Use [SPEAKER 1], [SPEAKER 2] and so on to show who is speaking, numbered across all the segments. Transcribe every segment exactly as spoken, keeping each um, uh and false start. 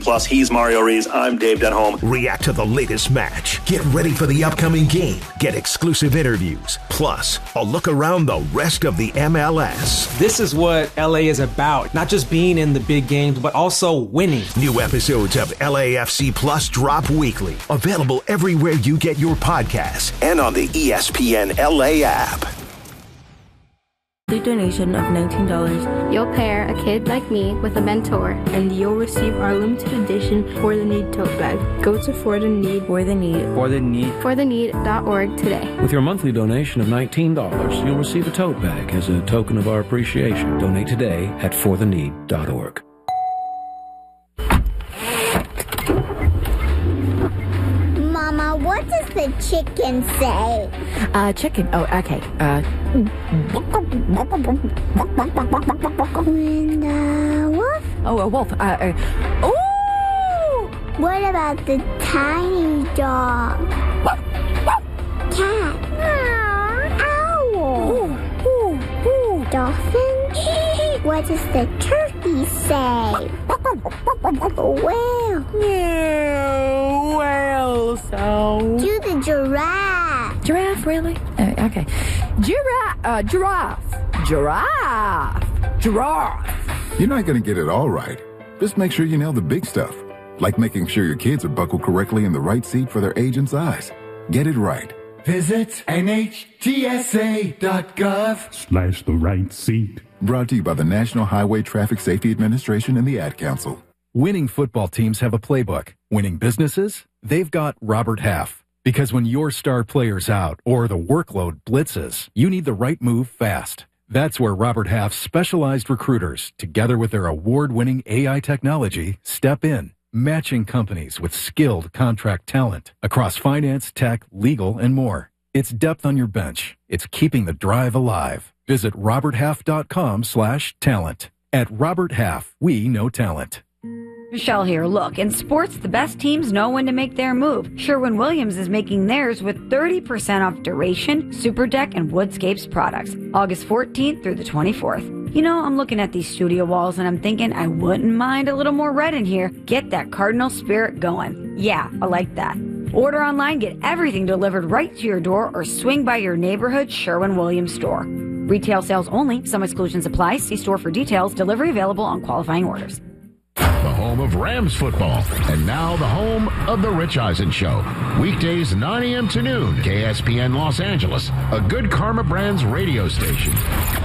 [SPEAKER 1] Plus. He's Mario Rees. I'm Dave Denholm.
[SPEAKER 2] React to the latest match. Get ready for the upcoming game. Get exclusive interviews. Plus, a look around the rest of the M L S.
[SPEAKER 3] This is what L A is about. Not just being in the big games, but also winning.
[SPEAKER 2] New episodes of L A F C Plus drop weekly. Available everywhere you get your podcasts and on the E S P N L A app.
[SPEAKER 4] The donation of nineteen dollars.
[SPEAKER 5] You'll pair a kid like me with a mentor,
[SPEAKER 4] and you'll receive our limited edition For the Need tote bag. Go to For the Need.
[SPEAKER 6] For the Need.
[SPEAKER 7] For the Need.
[SPEAKER 5] For the Need dot org today.
[SPEAKER 8] With your monthly donation of nineteen dollars, you'll receive a tote bag as a token of our appreciation. Donate today at For the Need dot org.
[SPEAKER 9] Mama, what does the chicken say?
[SPEAKER 6] Uh, chicken. Oh, okay. Uh.
[SPEAKER 9] And, uh, wolf?
[SPEAKER 6] Oh, a wolf. Uh, uh. Oh!
[SPEAKER 9] What about the tiny dog? Cat? Owl?
[SPEAKER 6] Ooh, ooh, ooh.
[SPEAKER 9] Dolphin? What does the turkey say? Whale?
[SPEAKER 6] Yeah, whale sound.
[SPEAKER 9] Do the giraffe.
[SPEAKER 6] Giraffe, really? Uh, okay. Giraffe. Uh, giraffe. Giraffe. Giraffe.
[SPEAKER 10] You're not going to get it all right. Just make sure you nail the big stuff, like making sure your kids are buckled correctly in the right seat for their age and size. Get it right.
[SPEAKER 11] Visit N H T S A dot gov
[SPEAKER 12] slash the right seat.
[SPEAKER 10] Brought to you by the National Highway Traffic Safety Administration and the Ad Council.
[SPEAKER 13] Winning football teams have a playbook. Winning businesses, they've got Robert Half. Because when your star player's out or the workload blitzes, you need the right move fast. That's where Robert Half's specialized recruiters, together with their award-winning A I technology, step in, matching companies with skilled contract talent across finance, tech, legal, and more. It's depth on your bench. It's keeping the drive alive. Visit roberthalf.com slash talent. At Robert Half, we know talent.
[SPEAKER 14] Michelle here. Look, in sports, the best teams know when to make their move. Sherwin-Williams is making theirs with thirty percent off Duration, Superdeck, and Woodscapes products. August fourteenth through the twenty-fourth. You know, I'm looking at these studio walls and I'm thinking I wouldn't mind a little more red in here. Get that Cardinal spirit going. Yeah, I like that. Order online, get everything delivered right to your door, or swing by your neighborhood Sherwin-Williams store. Retail sales only. Some exclusions apply. See store for details. Delivery available on qualifying orders.
[SPEAKER 15] The home of Rams football, and now the home of The Rich Eisen Show. Weekdays nine a.m. to noon, K S P N Los Angeles, a Good Karma Brands radio station.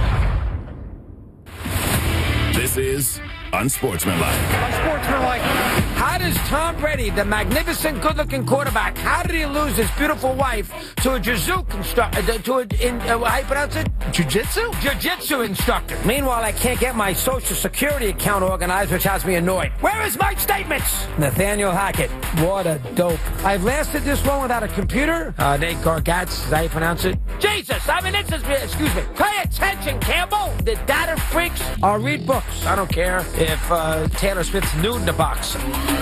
[SPEAKER 2] This is Unsportsmanlike.
[SPEAKER 16] Unsportsmanlike. How does Tom Brady, the magnificent, good-looking quarterback, how did he lose his beautiful wife to a jiu-jitsu instructor? To a, in, uh, how you pronounce it? Jiu-jitsu? Jiu-jitsu instructor. Meanwhile, I can't get my Social Security account organized, which has me annoyed. Where is my statements? Nathaniel Hackett. What a dope. I've lasted this long without a computer. Uh, Nate Gargatz, is that how you pronounce it? Jesus, I mean, this is, excuse me. Pay attention, Campbell. The data freaks. I'll read books. I don't care if uh, Taylor Swift's nude in the box.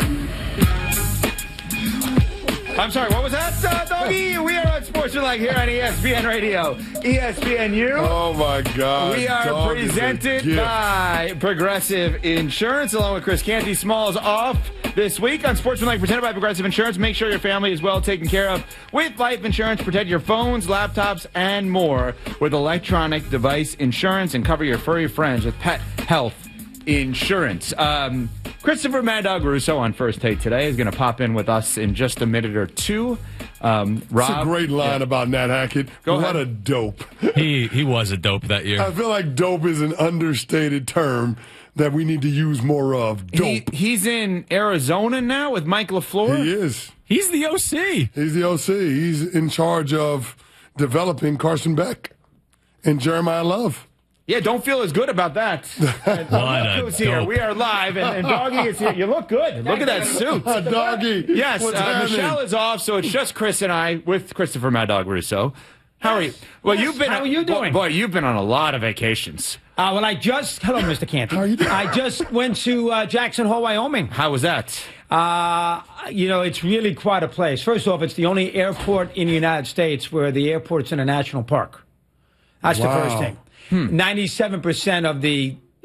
[SPEAKER 17] I'm sorry, what was that, uh, doggy? We are on Sportsmanlike here on E S P N Radio. E S P N U.
[SPEAKER 18] Oh, my God.
[SPEAKER 17] We are
[SPEAKER 18] Dog
[SPEAKER 17] presented by Progressive Insurance, along with Chris Canty. Smalls off this week on Sportsmanlike, presented by Progressive Insurance. Make sure your family is well taken care of with life insurance. Protect your phones, laptops, and more with electronic device insurance, and cover your furry friends with pet health insurance. Um... Christopher Mad Dog Russo on First Take today is going to pop in with us in just a minute or two. Um, Rob,
[SPEAKER 18] That's a great line yeah. about Nat Hackett.
[SPEAKER 17] Go
[SPEAKER 18] what
[SPEAKER 17] ahead.
[SPEAKER 18] a dope.
[SPEAKER 19] He he was a dope that year.
[SPEAKER 18] I feel like dope is an understated term that we need to use more of. Dope.
[SPEAKER 17] He, he's in Arizona now with Mike LaFleur?
[SPEAKER 18] He is.
[SPEAKER 19] He's the O C.
[SPEAKER 18] He's the O C. He's in charge of developing Carson Beck and Jeremiah Love.
[SPEAKER 17] Yeah, don't feel as good about that. Who's here? We are live, and, and Doggy is here. You look good. Look at that suit.
[SPEAKER 18] Doggy.
[SPEAKER 17] Yes,
[SPEAKER 18] What's
[SPEAKER 17] uh, Michelle is off, so it's just Chris and I with Christopher Mad Dog Russo. How
[SPEAKER 16] yes.
[SPEAKER 17] are you? Well,
[SPEAKER 16] yes.
[SPEAKER 17] you've been.
[SPEAKER 16] How are you doing?
[SPEAKER 17] Boy, you've been on a lot of vacations.
[SPEAKER 16] Uh, well, I just... Hello, Mister Canty. How are you doing? I just went to uh, Jackson Hole, Wyoming.
[SPEAKER 17] How was that?
[SPEAKER 16] Uh, you know, it's really quite a place. First off, it's the only airport in the United States where the airport's in a national park. That's
[SPEAKER 18] wow.
[SPEAKER 16] the first thing. Hmm. ninety-seven percent of the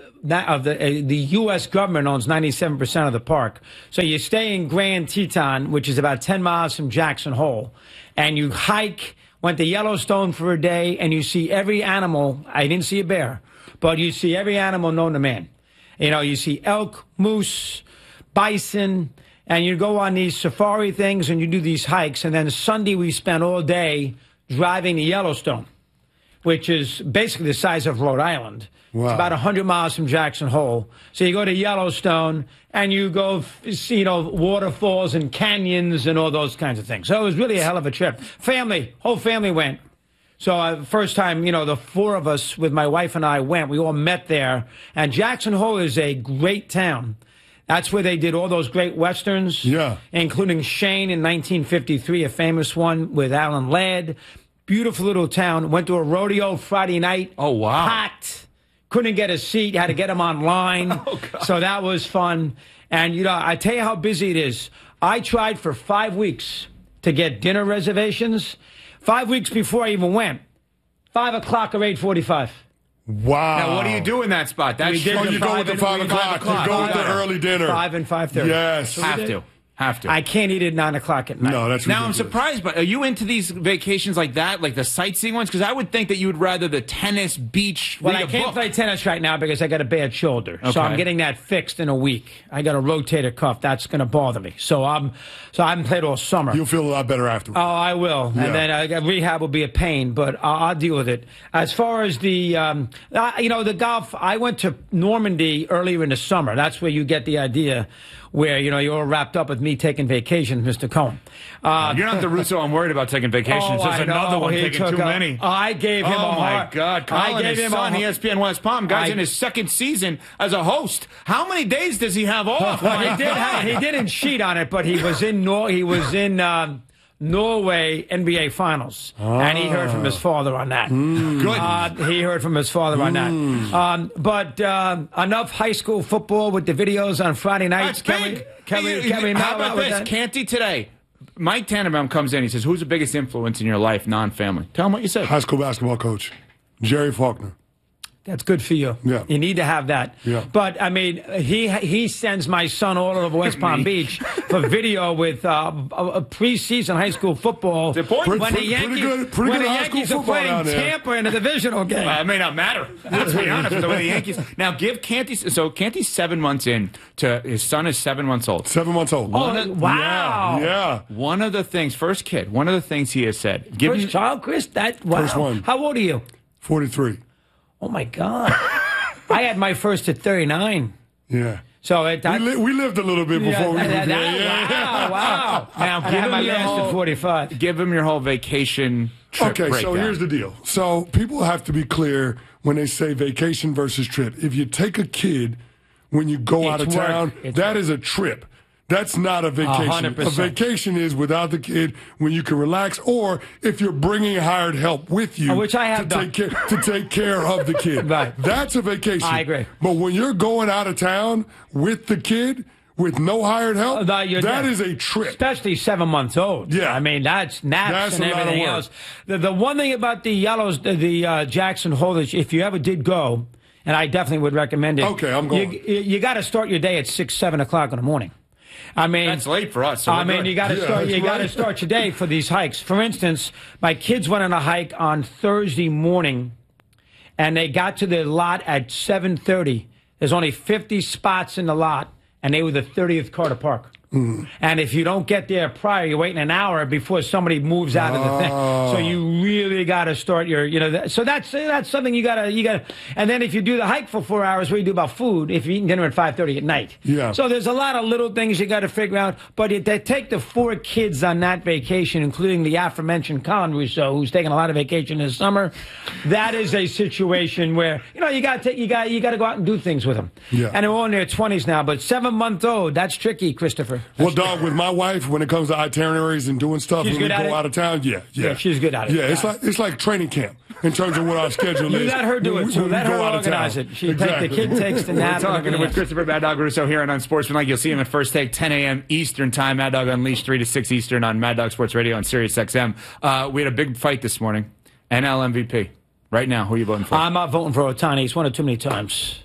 [SPEAKER 16] that of the uh, the U S government owns ninety-seven percent of the park. So you stay in Grand Teton, which is about ten miles from Jackson Hole, and you hike, went to Yellowstone for a day, and you see every animal. I didn't see a bear, but you see every animal known to man. You know, you see elk, moose, bison, and you go on these safari things and you do these hikes. And then Sunday we spent all day driving to Yellowstone, which is basically the size of Rhode Island. Wow. It's about one hundred miles from Jackson Hole. So you go to Yellowstone and you go see, you know, waterfalls and canyons and all those kinds of things. So it was really a hell of a trip. Family, whole family went. So uh, first time, you know, the four of us with my wife and I went. We all met there. And Jackson Hole is a great town. That's where they did all those great Westerns. Yeah. Including Shane in nineteen fifty-three, a famous one with Alan Ladd. Beautiful little town. Went to a rodeo Friday night.
[SPEAKER 19] Oh, wow.
[SPEAKER 16] Hot. Couldn't get a seat. Had to get them online. Oh, so that was fun. And, you know, I tell you how busy it is. I tried for five weeks to get dinner reservations. Five weeks before I even went. Five o'clock or eight forty-five.
[SPEAKER 18] Wow.
[SPEAKER 17] Now, what do you do in that spot? That's
[SPEAKER 16] We did
[SPEAKER 18] Oh,
[SPEAKER 16] the
[SPEAKER 18] you go with the
[SPEAKER 16] and-
[SPEAKER 18] five
[SPEAKER 16] we-
[SPEAKER 18] o'clock. You go with the early dinner.
[SPEAKER 16] Five and five thirty.
[SPEAKER 18] Yes.
[SPEAKER 17] Have to. Have to.
[SPEAKER 16] I can't eat at nine o'clock at night.
[SPEAKER 18] No, that's
[SPEAKER 17] Now, I'm
[SPEAKER 18] ridiculous.
[SPEAKER 17] surprised, but are you into these vacations like that, like the sightseeing ones? Because I would think that you would rather the tennis, beach,
[SPEAKER 16] Well,
[SPEAKER 17] read
[SPEAKER 16] I
[SPEAKER 17] a
[SPEAKER 16] can't
[SPEAKER 17] book.
[SPEAKER 16] play tennis right now because I got a bad shoulder.
[SPEAKER 17] Okay.
[SPEAKER 16] So I'm getting that fixed in a week. I got a rotator cuff. That's going to bother me. So I'm, so I haven't played all summer.
[SPEAKER 18] You'll feel a lot better afterwards.
[SPEAKER 16] Oh, I will.
[SPEAKER 18] Yeah.
[SPEAKER 16] And then uh, rehab will be a pain, but I'll, I'll deal with it. As far as the, um, uh, you know, the golf, I went to Normandy earlier in the summer. That's where you get the idea where, you know, you're all wrapped up with me taking vacations, Mister Cohen. Uh,
[SPEAKER 17] You're not the Russo I'm worried about taking vacations.
[SPEAKER 16] Oh,
[SPEAKER 17] There's
[SPEAKER 16] I
[SPEAKER 17] another
[SPEAKER 16] know.
[SPEAKER 17] one
[SPEAKER 16] He
[SPEAKER 17] taking
[SPEAKER 16] took
[SPEAKER 17] too
[SPEAKER 16] a-
[SPEAKER 17] many.
[SPEAKER 16] I gave him
[SPEAKER 17] oh
[SPEAKER 16] a
[SPEAKER 17] my
[SPEAKER 16] heart-
[SPEAKER 17] God.
[SPEAKER 16] I
[SPEAKER 17] Colin,
[SPEAKER 16] gave
[SPEAKER 17] his
[SPEAKER 16] him a
[SPEAKER 17] son,
[SPEAKER 16] heart-
[SPEAKER 17] E S P N West Palm. Guy's
[SPEAKER 16] I-
[SPEAKER 17] in his second season as a host. How many days does he have off?
[SPEAKER 16] Well,
[SPEAKER 17] My
[SPEAKER 16] he did.
[SPEAKER 17] God.
[SPEAKER 16] Have, he didn't cheat on it, but he was in Nor. He was in um, Norway N B A Finals,
[SPEAKER 18] Ah.
[SPEAKER 16] and he heard from his father on that.
[SPEAKER 17] Good.
[SPEAKER 16] Uh, he heard from his father on that. Um, but um, enough high school football with the videos on Friday nights.
[SPEAKER 17] That's
[SPEAKER 16] Can we?
[SPEAKER 17] big.
[SPEAKER 16] Can we?
[SPEAKER 17] Hey,
[SPEAKER 16] Can we?
[SPEAKER 17] How
[SPEAKER 16] not
[SPEAKER 17] about
[SPEAKER 16] out with
[SPEAKER 17] this?
[SPEAKER 16] that?
[SPEAKER 17] Canty today. Mike Tannenbaum comes in. He says, "Who's the biggest influence in your life, non-family?" Tell him what you said.
[SPEAKER 18] High school basketball coach, Jerry Faulkner.
[SPEAKER 16] That's good for you.
[SPEAKER 18] Yeah.
[SPEAKER 16] You need to have that.
[SPEAKER 18] Yeah.
[SPEAKER 16] But, I mean, he he sends my son all over West Palm Beach for video with uh, a, a preseason high school football.
[SPEAKER 17] The point-
[SPEAKER 16] when
[SPEAKER 18] Pretty-
[SPEAKER 16] the
[SPEAKER 18] pretty
[SPEAKER 16] Yankees,
[SPEAKER 18] good- pretty
[SPEAKER 16] when
[SPEAKER 18] good
[SPEAKER 16] the
[SPEAKER 18] high school
[SPEAKER 16] Yankees are
[SPEAKER 18] football
[SPEAKER 16] playing
[SPEAKER 18] down there.
[SPEAKER 16] Tampa in a divisional game.
[SPEAKER 17] Well, it may not matter. Let's be honest with the way the Yankees. Now, give Canty. So Canty's seven months in. To his son is seven months old.
[SPEAKER 18] Seven months old.
[SPEAKER 16] Oh,
[SPEAKER 17] of-
[SPEAKER 16] wow.
[SPEAKER 18] Yeah. yeah.
[SPEAKER 17] One of the things, first kid. One of the things he has said. Give
[SPEAKER 16] First
[SPEAKER 17] him,
[SPEAKER 16] child, Chris? That, wow.
[SPEAKER 18] First one.
[SPEAKER 16] How old are you?
[SPEAKER 18] forty-three.
[SPEAKER 16] Oh, my God. I had my first at thirty-nine.
[SPEAKER 18] Yeah.
[SPEAKER 16] So it,
[SPEAKER 18] We, li- we lived a little bit before
[SPEAKER 16] yeah,
[SPEAKER 18] we
[SPEAKER 16] that,
[SPEAKER 18] moved
[SPEAKER 16] that,
[SPEAKER 18] here. Yeah.
[SPEAKER 16] Wow, wow.
[SPEAKER 17] Now,
[SPEAKER 16] I
[SPEAKER 17] give
[SPEAKER 16] had
[SPEAKER 17] him
[SPEAKER 16] my
[SPEAKER 17] your
[SPEAKER 16] last
[SPEAKER 17] whole-
[SPEAKER 16] at forty-five.
[SPEAKER 17] give him your whole vacation trip
[SPEAKER 18] Okay, so
[SPEAKER 17] breakdown.
[SPEAKER 18] here's the deal. So people have to be clear when they say vacation versus trip. If you take a kid when you go out of
[SPEAKER 16] It's work.
[SPEAKER 18] town,
[SPEAKER 16] It's
[SPEAKER 18] that
[SPEAKER 16] work.
[SPEAKER 18] is a trip. That's not a vacation.
[SPEAKER 16] hundred
[SPEAKER 18] A
[SPEAKER 16] percent.
[SPEAKER 18] vacation is without the kid when you can relax, or if you're bringing hired help with you,
[SPEAKER 16] Oh, which I have
[SPEAKER 18] to
[SPEAKER 16] done.
[SPEAKER 18] take care to take care of the kid.
[SPEAKER 16] Right.
[SPEAKER 18] That's a vacation.
[SPEAKER 16] I agree.
[SPEAKER 18] But when you're going out of town with the kid with no hired help,
[SPEAKER 16] Uh, that- you're-
[SPEAKER 18] that is a trip.
[SPEAKER 16] Especially seven months old.
[SPEAKER 18] Yeah.
[SPEAKER 16] I mean, that's naps
[SPEAKER 18] That's
[SPEAKER 16] and
[SPEAKER 18] a lot of
[SPEAKER 16] everything
[SPEAKER 18] work.
[SPEAKER 16] else. The, the one thing about the Yellows, the, the uh, Jackson Hole, is if you ever did go, and I definitely would recommend it.
[SPEAKER 18] Okay, I'm going.
[SPEAKER 16] You, you got to start your day at six, seven o'clock in the morning. I mean,
[SPEAKER 17] That's late for us. So
[SPEAKER 16] I
[SPEAKER 17] we're
[SPEAKER 16] mean,
[SPEAKER 17] good.
[SPEAKER 16] you got to
[SPEAKER 18] Yeah,
[SPEAKER 16] start. You
[SPEAKER 18] that's
[SPEAKER 16] got to
[SPEAKER 18] right.
[SPEAKER 16] start your day for these hikes. For instance, my kids went on a hike on Thursday morning, and they got to the lot at seven thirty. There's only fifty spots in the lot, and they were the thirtieth car to park.
[SPEAKER 18] Mm.
[SPEAKER 16] And if you don't get there prior, you're waiting an hour before somebody moves out of the thing.
[SPEAKER 18] Oh.
[SPEAKER 16] So you really got to start your, you know. That, so that's that's something you gotta you gotta. And then if you do the hike for four hours, what do you do about food? If you're eating dinner at five thirty at night.
[SPEAKER 18] Yeah.
[SPEAKER 16] So there's a lot of little things you got to figure out. But if they take the four kids on that vacation, including the aforementioned Colin Rousseau, who's taking a lot of vacation this summer, that is a situation where you know you got to you got you got to go out and do things with them.
[SPEAKER 18] Yeah.
[SPEAKER 16] And they're all in their twenties now. But seven month old, that's tricky, Christopher.
[SPEAKER 18] Well, dog, with my wife, when it comes to itineraries and doing stuff,
[SPEAKER 16] She's
[SPEAKER 18] when we
[SPEAKER 16] good
[SPEAKER 18] go
[SPEAKER 16] at it?
[SPEAKER 18] out of town, yeah, yeah,
[SPEAKER 16] Yeah, she's good at it.
[SPEAKER 18] Yeah, it's
[SPEAKER 16] Yeah.
[SPEAKER 18] like it's like training camp in terms of what our schedule
[SPEAKER 16] You
[SPEAKER 18] is.
[SPEAKER 16] let her do
[SPEAKER 18] when
[SPEAKER 16] it,
[SPEAKER 18] we-
[SPEAKER 16] too.
[SPEAKER 18] when we
[SPEAKER 16] Let
[SPEAKER 18] go
[SPEAKER 16] her
[SPEAKER 18] out of
[SPEAKER 16] organize
[SPEAKER 18] town.
[SPEAKER 16] it. She take
[SPEAKER 18] Exactly.
[SPEAKER 16] the kid takes the
[SPEAKER 17] We're
[SPEAKER 16] nap. and
[SPEAKER 17] talking
[SPEAKER 16] everything
[SPEAKER 17] with
[SPEAKER 16] else.
[SPEAKER 17] Christopher Mad Dog Russo here on Sportsmanlike. You'll see him at First Take, ten a.m. Eastern Time. Mad Dog Unleashed, three to six Eastern on Mad Dog Sports Radio on Sirius X M. Uh, we had a big fight this morning. N L M V P. Right now, who are you voting for?
[SPEAKER 16] I'm not voting for Ohtani. He's won it too many times.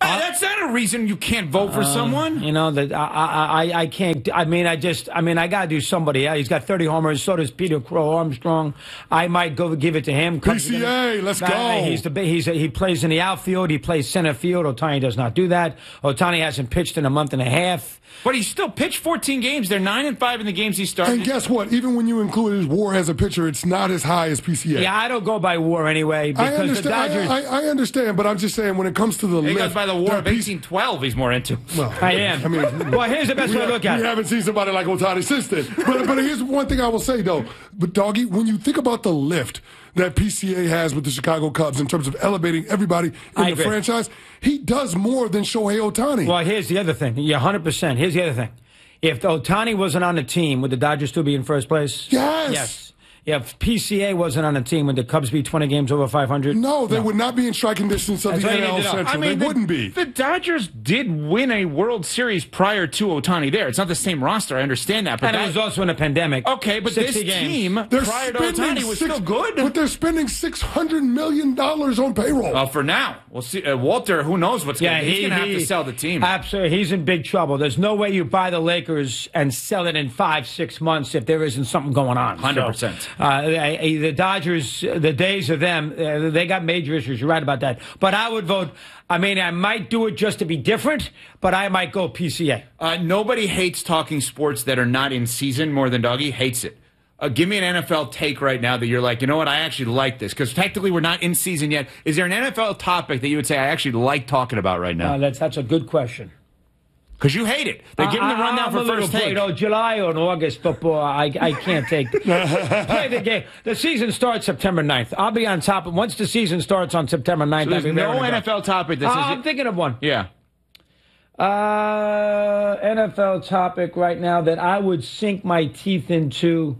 [SPEAKER 17] Hey, that's not a reason you can't vote for
[SPEAKER 16] Uh,
[SPEAKER 17] someone.
[SPEAKER 16] You know that I, I I I can't. I mean, I just. I mean, I gotta do somebody. He's got thirty homers. So does Peter Crow Armstrong. I might go give it to him.
[SPEAKER 18] P C A, let's
[SPEAKER 16] Uh,
[SPEAKER 18] go.
[SPEAKER 16] He's the he's he plays in the outfield. He plays center field. Ohtani does not do that. Ohtani hasn't pitched in a month and a half.
[SPEAKER 17] But he still pitched fourteen games. They're nine and five in the games he started.
[SPEAKER 18] And guess what? Even when you include his WAR as a pitcher, it's not as high as P C A.
[SPEAKER 16] Yeah, I don't go by WAR anyway because
[SPEAKER 18] I understand.
[SPEAKER 16] the Dodgers.
[SPEAKER 18] I, I, I understand, but I'm just saying when it comes to the
[SPEAKER 17] he
[SPEAKER 18] lift,
[SPEAKER 17] goes by the WAR
[SPEAKER 18] there
[SPEAKER 17] of
[SPEAKER 18] are P-
[SPEAKER 17] eighteen twelve. He's more into.
[SPEAKER 18] Well,
[SPEAKER 16] I am.
[SPEAKER 18] I mean,
[SPEAKER 16] well, here's the best
[SPEAKER 18] we
[SPEAKER 16] way to
[SPEAKER 18] have-
[SPEAKER 16] look at
[SPEAKER 18] we
[SPEAKER 16] it.
[SPEAKER 18] haven't seen somebody like Ohtani since then. But, but here's one thing I will say, though. But, Doggy, when you think about the lift that P C A has with the Chicago Cubs in terms of elevating everybody in
[SPEAKER 16] I
[SPEAKER 18] the
[SPEAKER 16] agree.
[SPEAKER 18] franchise, he does more than Shohei Ohtani.
[SPEAKER 16] Well, here's the other thing. Yeah, one hundred percent. Here's the other thing. If Ohtani wasn't on the team, would the Dodgers still be in first place?
[SPEAKER 18] Yes.
[SPEAKER 16] Yes. If P C A wasn't on the team, would the Cubs be twenty games over five hundred?
[SPEAKER 18] No, they would not be in striking distance of
[SPEAKER 16] That's
[SPEAKER 18] the
[SPEAKER 16] what you
[SPEAKER 18] N L
[SPEAKER 16] need to know.
[SPEAKER 18] Central.
[SPEAKER 17] I mean,
[SPEAKER 18] they
[SPEAKER 17] the,
[SPEAKER 18] wouldn't be.
[SPEAKER 17] The Dodgers did win a World Series prior to Ohtani there. It's not the same roster. I understand that. But
[SPEAKER 16] And
[SPEAKER 17] that,
[SPEAKER 16] it was also in a pandemic.
[SPEAKER 17] okay, but this
[SPEAKER 16] sixty games.
[SPEAKER 17] team
[SPEAKER 18] They're
[SPEAKER 17] prior to
[SPEAKER 18] spending
[SPEAKER 17] Ohtani was
[SPEAKER 18] six-
[SPEAKER 17] still good.
[SPEAKER 18] But they're spending six hundred million dollars on payroll.
[SPEAKER 17] Well, for now, we'll see. Uh, Walter, who knows what's
[SPEAKER 16] Yeah,
[SPEAKER 17] going to He's
[SPEAKER 16] he,
[SPEAKER 17] going to have
[SPEAKER 16] he-
[SPEAKER 17] to sell the team.
[SPEAKER 16] Absolutely. He's in big trouble. There's no way you buy the Lakers and sell it in five, six months if there isn't something going on.
[SPEAKER 17] one hundred percent.
[SPEAKER 16] So, uh, they- the Dodgers, the days of them, uh, they got major issues. You're right about that. But I would vote, I mean, I might do it just to be different, but I might go P C A.
[SPEAKER 17] Uh, nobody hates talking sports that are not in season more than Doggy hates it. Uh, give me an N F L take right now that you're like, you know what, I actually like this. Because technically we're not in season yet. Is there an N F L topic that you would say I actually like talking about right now?
[SPEAKER 16] Uh, that's, that's a good question.
[SPEAKER 17] Because you hate it. They're giving the
[SPEAKER 16] I-
[SPEAKER 17] rundown
[SPEAKER 16] I'm
[SPEAKER 17] for
[SPEAKER 16] a little
[SPEAKER 17] first
[SPEAKER 16] boy,
[SPEAKER 17] take.
[SPEAKER 16] You know, July or August football, I, I can't take. Play the game. The season starts September ninth. I'll be on top of once the season starts on September ninth.
[SPEAKER 17] So
[SPEAKER 16] I'll
[SPEAKER 17] there's
[SPEAKER 16] be raring
[SPEAKER 17] no
[SPEAKER 16] to go.
[SPEAKER 17] N F L topic that
[SPEAKER 16] Uh,
[SPEAKER 17] says
[SPEAKER 16] I'm thinking of one.
[SPEAKER 17] Yeah.
[SPEAKER 16] Uh, N F L topic right now that I would sink my teeth into.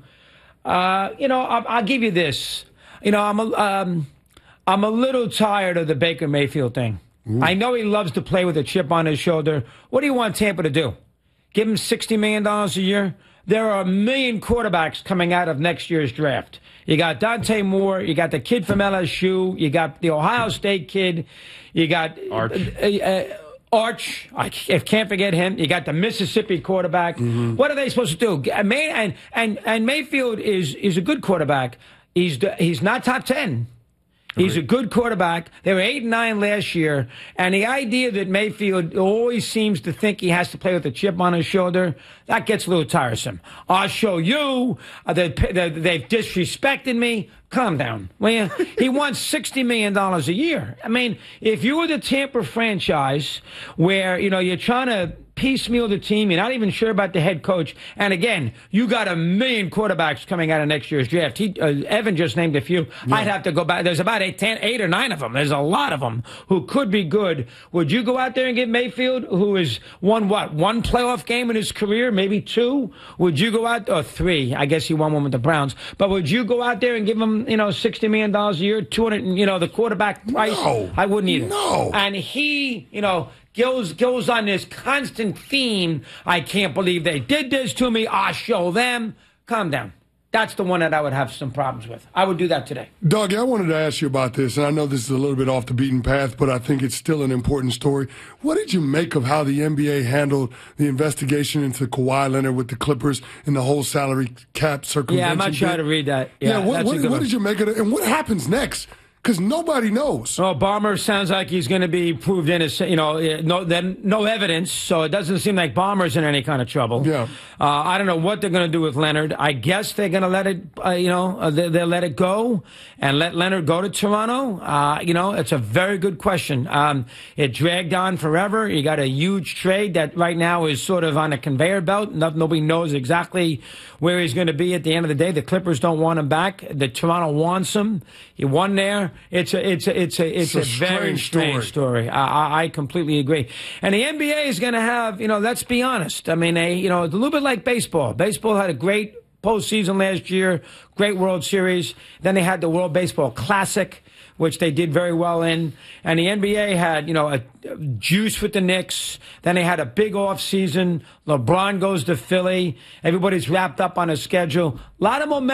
[SPEAKER 16] Uh, you know, I'll, I'll give you this. You know, I'm a, um, I'm a little tired of the Baker Mayfield thing. Ooh. I know he loves to play with a chip on his shoulder. What do you want Tampa to do? Give him sixty million dollars a year? There are a million quarterbacks coming out of next year's draft. You got Dante Moore. You got the kid from L S U. You got the Ohio State kid. You got
[SPEAKER 17] Arch.
[SPEAKER 16] Uh, uh, Arch, I can't forget him. You got the Mississippi quarterback. Mm-hmm. What are they supposed to do? May, and and and Mayfield is is a good quarterback. He's he's not top ten. He's a good quarterback. They were eight and nine last year, and the idea that Mayfield always seems to think he has to play with a chip on his shoulder, that gets a little tiresome. I'll show you uh, that that they've disrespected me. Calm down, will you? He wants sixty million dollars a year. I mean, if you were the Tampa franchise where, you know, you're trying to piecemeal the team, you're not even sure about the head coach, and again, you got a million quarterbacks coming out of next year's draft. He, uh, Evan just named a few. Yeah. I'd have to go back. There's about eight, ten, eight or nine of them. There's a lot of them who could be good. Would you go out there and get Mayfield, who has won, what, one playoff game in his career, maybe two? Would you go out, or three? I guess he won one with the Browns. But would you go out there and give him, you know, sixty million dollars a year, two hundred, you know, the quarterback price?
[SPEAKER 18] No.
[SPEAKER 16] I wouldn't either.
[SPEAKER 18] No.
[SPEAKER 16] And he, you know, goes goes on this constant theme. I can't believe they did this to me. I'll show them. Calm down. That's the one that I would have some problems with. I would do that today.
[SPEAKER 18] Doggy, I wanted to ask you about this, and I know this is a little bit off the beaten path, but I think it's still an important story. What did you make of how the N B A handled the investigation into Kawhi Leonard with the Clippers and the whole salary cap circumvention?
[SPEAKER 16] Yeah, I'm not sure to read that. Yeah,
[SPEAKER 18] yeah what,
[SPEAKER 16] that's
[SPEAKER 18] what,
[SPEAKER 16] a good
[SPEAKER 18] what
[SPEAKER 16] one.
[SPEAKER 18] did you make of it, and what happens next? Because nobody knows.
[SPEAKER 16] Oh, Balmer sounds like he's going to be proved innocent. You know, no, then no evidence, so it doesn't seem like Balmer's in any kind of trouble.
[SPEAKER 18] Yeah.
[SPEAKER 16] Uh, I don't know what they're going to do with Leonard. I guess they're going to let it, uh, you know, uh, they, they'll let it go and let Leonard go to Toronto. Uh, you know, it's a very good question. Um, it dragged on forever. You got a huge trade that right now is sort of on a conveyor belt. No, nobody knows exactly where he's going to be at the end of the day. The Clippers don't want him back. The Toronto wants him. He won there. It's a, it's a, it's a, it's, it's a, a very strange story. story. I, I, I completely agree. And the N B A is going to have, you know, let's be honest. I mean, they, you know, it's a little bit like baseball. Baseball had a great postseason last year, great World Series. Then they had the World Baseball Classic, which they did very well in. And the N B A had, you know, a, a juice with the Knicks. Then they had a big off season. LeBron goes to Philly. Everybody's wrapped up on a schedule. A lot of momentum.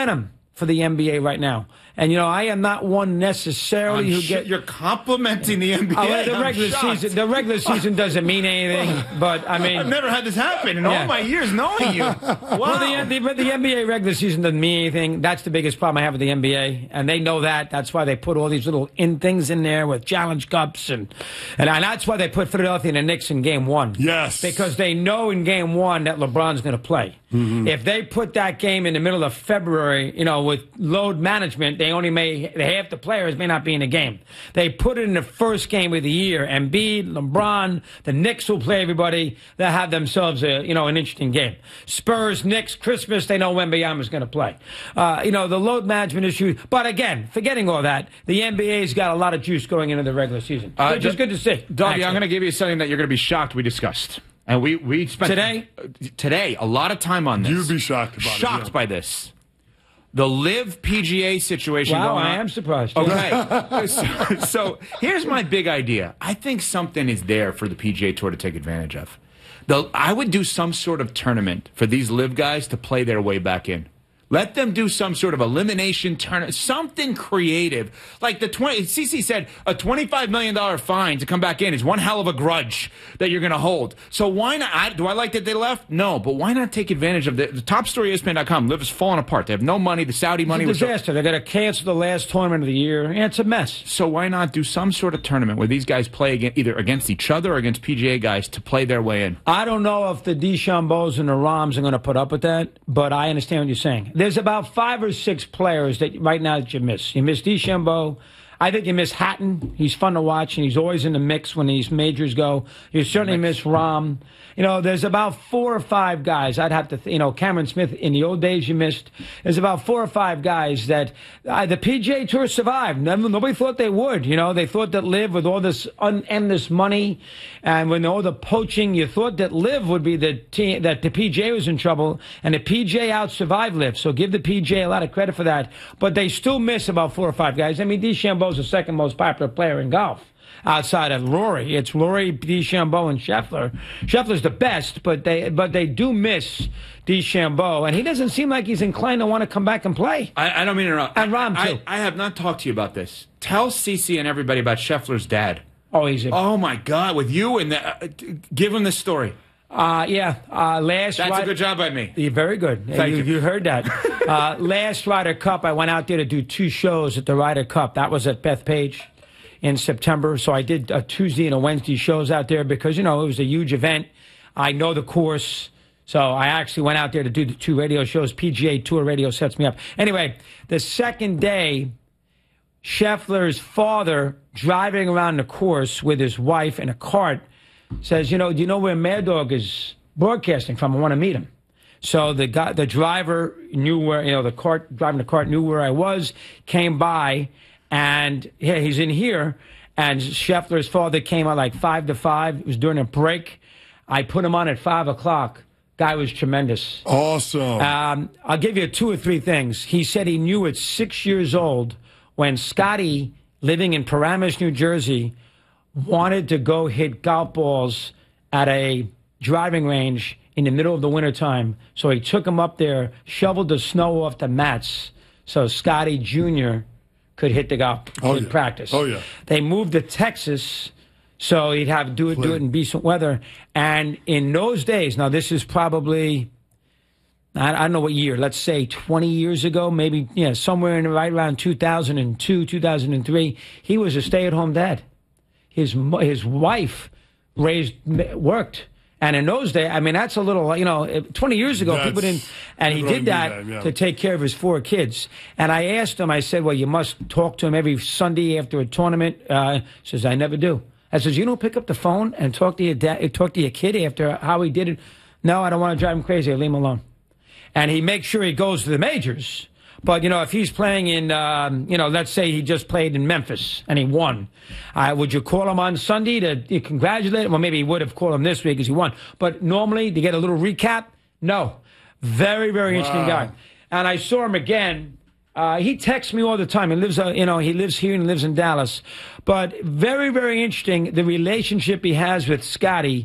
[SPEAKER 16] for the N B A right now. And, you know, I am not one necessarily
[SPEAKER 17] I'm
[SPEAKER 16] who
[SPEAKER 17] sh-
[SPEAKER 16] get...
[SPEAKER 17] You're complimenting the N B A.
[SPEAKER 16] Oh, well, the
[SPEAKER 17] I'm
[SPEAKER 16] regular
[SPEAKER 17] shocked.
[SPEAKER 16] season, the regular season doesn't mean anything, but I mean...
[SPEAKER 17] I've never had this happen in
[SPEAKER 16] Yeah.
[SPEAKER 17] all my years knowing you. Wow.
[SPEAKER 16] Well, the, the, but the N B A regular season doesn't mean anything. That's the biggest problem I have with the N B A, and they know that. That's why they put all these little in things in there with challenge cups, and, and and that's why they put Philadelphia and the Knicks in game one.
[SPEAKER 18] Yes.
[SPEAKER 16] Because they know in game one that LeBron's going to play.
[SPEAKER 18] Mm-hmm.
[SPEAKER 16] If they put that game in the middle of February, you know, with load management, they only may, half the players may not be in the game. They put it in the first game of the year. Embiid, LeBron, the Knicks will play everybody. They'll have themselves a, you know, an interesting game. Spurs, Knicks, Christmas, they know Wembanyama's going to play. Uh, you know, the load management issue. But again, forgetting all that, the N B A's got a lot of juice going into the regular season.
[SPEAKER 17] Uh,
[SPEAKER 16] Which is good to see.
[SPEAKER 17] Doggy, I'm going to give you something that you're going to be shocked we discussed. And we, we spent...
[SPEAKER 16] Today?
[SPEAKER 17] Uh, today, a lot of time on this.
[SPEAKER 18] You'd be shocked about
[SPEAKER 17] shocked
[SPEAKER 18] it. yeah.
[SPEAKER 17] by this. The Live P G A situation
[SPEAKER 16] Wow,
[SPEAKER 17] going on.
[SPEAKER 16] I am surprised.
[SPEAKER 17] Okay. so, so here's my big idea. I think something is there for the P G A Tour to take advantage of. The, I would do some sort of tournament for these Live guys to play their way back in. Let them do some sort of elimination tournament, something creative. Like the twenty, C C said, a twenty-five million dollars fine to come back in is one hell of a grudge that you're going to hold. So why not? I, do I like that they left? No, but why not take advantage of the, the top story E S P N dot com? Live is falling apart. They have no money. The Saudi money
[SPEAKER 16] It's a
[SPEAKER 17] was
[SPEAKER 16] disaster. They're going to cancel the last tournament of the year. And it's a mess.
[SPEAKER 17] So why not do some sort of tournament where these guys play against, either against each other or against P G A guys to play their way in?
[SPEAKER 16] I don't know if the DeChambeaus and the Rahms are going to put up with that, but I understand what you're saying. There's about five or six players that right now that you miss. You miss DeChambeau. I think you miss Hatton. He's fun to watch, and he's always in the mix when these majors go. You certainly miss Rahm. You know, there's about four or five guys. I'd have to, th- you know, Cameron Smith in the old days you missed. There's about four or five guys that uh, the P G A Tour survived. Never, nobody thought they would. You know, they thought that Liv with all this un- endless money and when all the poaching, you thought that Liv would be the team, that the P G A was in trouble, and the P G A out survived Liv. So give the P G A a lot of credit for that. But they still miss about four or five guys. I mean, DeChambeau's the second most popular player in golf. Outside of Rory, it's Rory, DeChambeau, and Scheffler. Scheffler's the best, but they but they do miss DeChambeau, and he doesn't seem like he's inclined to want to come back and play.
[SPEAKER 17] I, I don't mean to interrupt.
[SPEAKER 16] And Rahm,
[SPEAKER 17] I,
[SPEAKER 16] too.
[SPEAKER 17] I, I have not talked to you about this. Tell Cece and everybody about Scheffler's dad.
[SPEAKER 16] Oh, he's a...
[SPEAKER 17] Oh, my God, with you and the, uh, give him the story.
[SPEAKER 16] Uh, yeah, uh, last...
[SPEAKER 17] That's
[SPEAKER 16] ride-
[SPEAKER 17] a good job by me.
[SPEAKER 16] You're very good.
[SPEAKER 17] Thank
[SPEAKER 16] you,
[SPEAKER 17] you.
[SPEAKER 16] you heard that. uh, last Ryder Cup, I went out there to do two shows at the Ryder Cup. That was at Bethpage in September. So I did a Tuesday and a Wednesday shows out there because, you know, it was a huge event. I know the course. So I actually went out there to do the two radio shows. P G A Tour Radio sets me up. Anyway, the second day, Scheffler's father, driving around the course with his wife in a cart, says, you know, do you know where Mad Dog is broadcasting from? I want to meet him. So the guy, the driver knew where, you know, the cart, driving the cart knew where I was, came by, and yeah, he's in here. And Scheffler's father came out like five to five. It was during a break. I put him on at five o'clock. Guy was tremendous.
[SPEAKER 18] Awesome.
[SPEAKER 16] Um, I'll give you two or three things. He said he knew at six years old when Scotty, living in Paramus, New Jersey, wanted to go hit golf balls at a driving range in the middle of the wintertime. So he took him up there, shoveled the snow off the mats so Scotty Junior could hit the golf
[SPEAKER 18] Oh,
[SPEAKER 16] in
[SPEAKER 18] yeah.
[SPEAKER 16] practice.
[SPEAKER 18] Oh, yeah.
[SPEAKER 16] They moved to Texas so he'd have to do it, do it in decent weather. And in those days, now this is probably, I, I don't know what year, let's say twenty years ago, maybe, yeah, somewhere in right around two thousand two, two thousand three, he was a stay-at-home dad. His mo- his wife raised, worked. And in those days, I mean, that's a little, you know, twenty years ago,
[SPEAKER 18] That's-
[SPEAKER 16] people didn't, and he
[SPEAKER 18] people
[SPEAKER 16] did
[SPEAKER 18] don't
[SPEAKER 16] that,
[SPEAKER 18] do that, yeah.
[SPEAKER 16] to take care of his four kids. And I asked him, I said, well, you must talk to him every Sunday after a tournament. Uh, he says, I never do. I says, you don't pick up the phone and talk to your dad, talk to your kid after how he did it? No, I don't want to drive him crazy. I leave him alone. And he makes sure he goes to the majors. But, you know, if he's playing in, um, you know, let's say he just played in Memphis and he won, uh, would you call him on Sunday to congratulate him? Well, maybe he would have called him this week because he won. But normally, to get a little recap, no. Very, very interesting
[SPEAKER 18] Wow.
[SPEAKER 16] guy. And I saw him again. Uh, he texts me all the time. He lives, uh, you know, he lives here and lives in Dallas. But very, very interesting, the relationship he has with Scotty,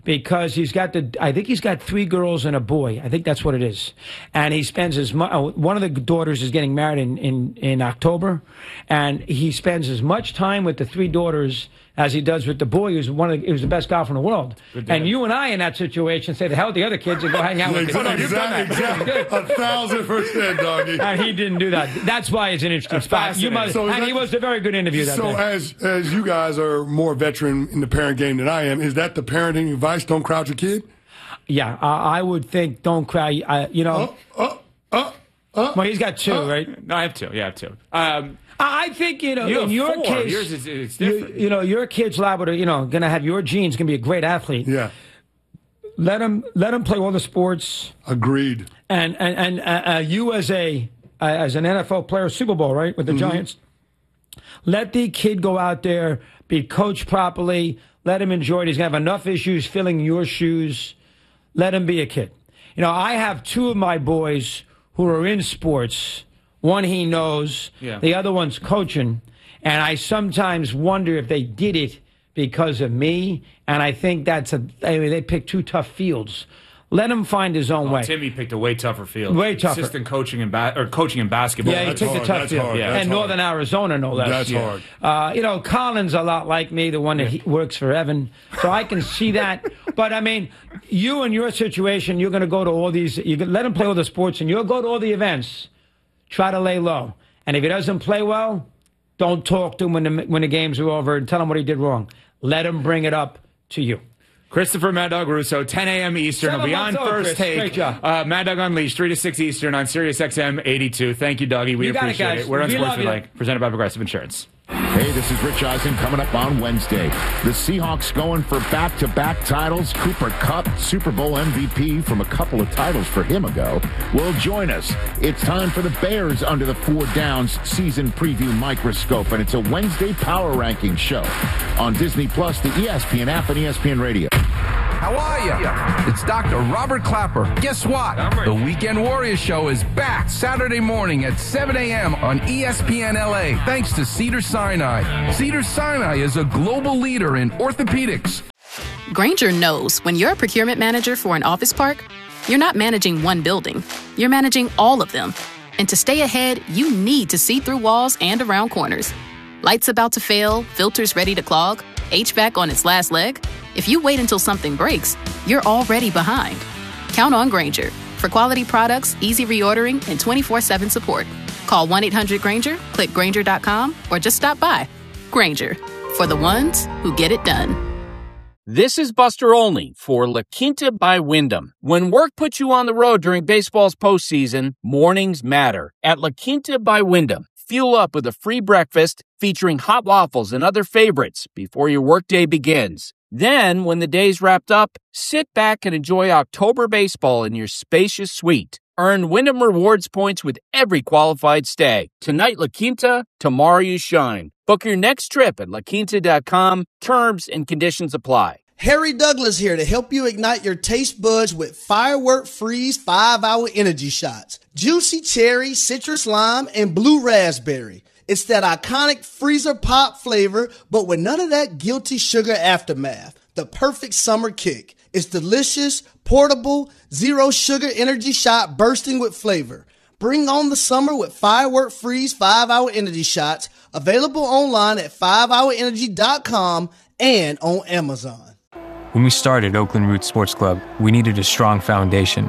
[SPEAKER 16] because he's got the, I think he's got three girls and a boy. I think that's what it is. And he spends his, mo- one of the daughters is getting married in, in, in October, and he spends as much time with the three daughters as he does with the boy, who's one of the, who's the best golfer in the world. And you and I in that situation say, the hell with the other kids and go hang out with them.
[SPEAKER 18] Exactly, exactly, exactly. A thousand percent, doggy.
[SPEAKER 16] And he didn't do that. That's why it's an interesting spot. You must, so and that, he was a very good interview that
[SPEAKER 18] so
[SPEAKER 16] day.
[SPEAKER 18] as as you guys are more veteran in the parent game than I am, is that the parenting advice? Don't crowd your kid?
[SPEAKER 16] Yeah, uh, I would think don't crowd, uh, you know.
[SPEAKER 18] Uh, uh, uh, uh,
[SPEAKER 16] well, he's got two,
[SPEAKER 18] uh,
[SPEAKER 16] right?
[SPEAKER 17] No, I have two. Yeah, I have two. Um,
[SPEAKER 16] I think, you know,
[SPEAKER 17] you
[SPEAKER 16] in your
[SPEAKER 17] four.
[SPEAKER 16] case,
[SPEAKER 17] Yours is it's different.
[SPEAKER 16] You, you know, your kid's liable to, you know, going to have your genes, going to be a great athlete.
[SPEAKER 18] Yeah.
[SPEAKER 16] Let him, let him play all the sports.
[SPEAKER 18] Agreed.
[SPEAKER 16] And and and uh, uh, you as a uh, as an N F L player, Super Bowl, right, with the mm-hmm. Giants. Let the kid go out there, be coached properly. Let him enjoy it. He's going to have enough issues filling your shoes. Let him be a kid. You know, I have two of my boys who are in sports. One he knows, yeah. The other one's coaching, and I sometimes wonder if they did it because of me, and I think that's a, I mean, they picked two tough fields. Let him find his own
[SPEAKER 17] oh,
[SPEAKER 16] way.
[SPEAKER 17] Timmy picked a way tougher field.
[SPEAKER 16] Way tougher.
[SPEAKER 17] Assistant coaching in ba- or coaching in basketball.
[SPEAKER 16] Yeah, he
[SPEAKER 17] that's
[SPEAKER 16] picked
[SPEAKER 17] hard.
[SPEAKER 16] a tough
[SPEAKER 17] that's
[SPEAKER 16] field.
[SPEAKER 17] Hard.
[SPEAKER 16] Yeah.
[SPEAKER 17] That's
[SPEAKER 16] and
[SPEAKER 17] hard.
[SPEAKER 16] Northern Arizona, no less.
[SPEAKER 18] That's
[SPEAKER 16] yeah.
[SPEAKER 18] hard.
[SPEAKER 16] Uh, you know, Colin's a lot like me, the one that he works for Evan, so I can see that. But I mean, you in your situation, you're going to go to all these. You let him play all the sports, and you'll go to all the events. Try to lay low. And if he doesn't play well, don't talk to him when the, when the games are over and tell him what he did wrong. Let him bring it up to you.
[SPEAKER 17] Christopher Mad Dog Russo, ten a.m. Eastern.
[SPEAKER 16] Seven
[SPEAKER 17] will be on
[SPEAKER 16] old,
[SPEAKER 17] First
[SPEAKER 16] Chris.
[SPEAKER 17] Take.
[SPEAKER 16] Great job.
[SPEAKER 17] Uh, Mad Dog Unleashed, three to six Eastern on Sirius X M eighty-two. Thank you, Doggy. We
[SPEAKER 16] you
[SPEAKER 17] appreciate
[SPEAKER 16] it,
[SPEAKER 17] it. We're on
[SPEAKER 16] we
[SPEAKER 17] Sports Like, presented by Progressive Insurance.
[SPEAKER 15] Hey, this is Rich Eisen coming up on Wednesday. The Seahawks going for back-to-back titles. Cooper Kupp, Super Bowl M V P from a couple of titles for him ago, will join us. It's time for the Bears Under the Four Downs season preview microscope, and it's a Wednesday power ranking show on Disney Plus, the E S P N app, and E S P N Radio.
[SPEAKER 7] How are you? It's Doctor Robert Clapper. Guess what? The Weekend Warriors Show is back Saturday morning at seven a.m. on E S P N L A, thanks to Cedars-Sinai. Cedars-Sinai is a global leader in orthopedics.
[SPEAKER 12] Grainger knows when you're a procurement manager for an office park, you're not managing one building. You're managing all of them. And to stay ahead, you need to see through walls and around corners. Lights about to fail, filters ready to clog, H V A C on its last leg. If you wait until something breaks, you're already behind. Count on Grainger for quality products, easy reordering, and twenty-four seven support. Call one eight hundred Grainger, click Grainger dot com, or just stop by. Grainger, for the ones who get it done.
[SPEAKER 20] This is Buster Olney for La Quinta by Wyndham. When work puts you on the road during baseball's postseason, mornings matter. At La Quinta by Wyndham, fuel up with a free breakfast featuring hot waffles and other favorites before your workday begins. Then, when the day's wrapped up, sit back and enjoy October baseball in your spacious suite. Earn Wyndham Rewards points with every qualified stay. Tonight, La Quinta, tomorrow you shine. Book your next trip at la quinta dot com. Terms and conditions apply.
[SPEAKER 21] Harry Douglas here to help you ignite your taste buds with Firework Freeze five hour energy shots. Juicy cherry, citrus lime, and blue raspberry. It's that iconic freezer pop flavor, but with none of that guilty sugar aftermath. The perfect summer kick. It's delicious, portable, zero sugar energy shot bursting with flavor. Bring on the summer with Firework Freeze five hour energy shots, available online at five hour energy dot com and on Amazon.
[SPEAKER 22] When we started Oakland Roots Sports Club, we needed a strong foundation.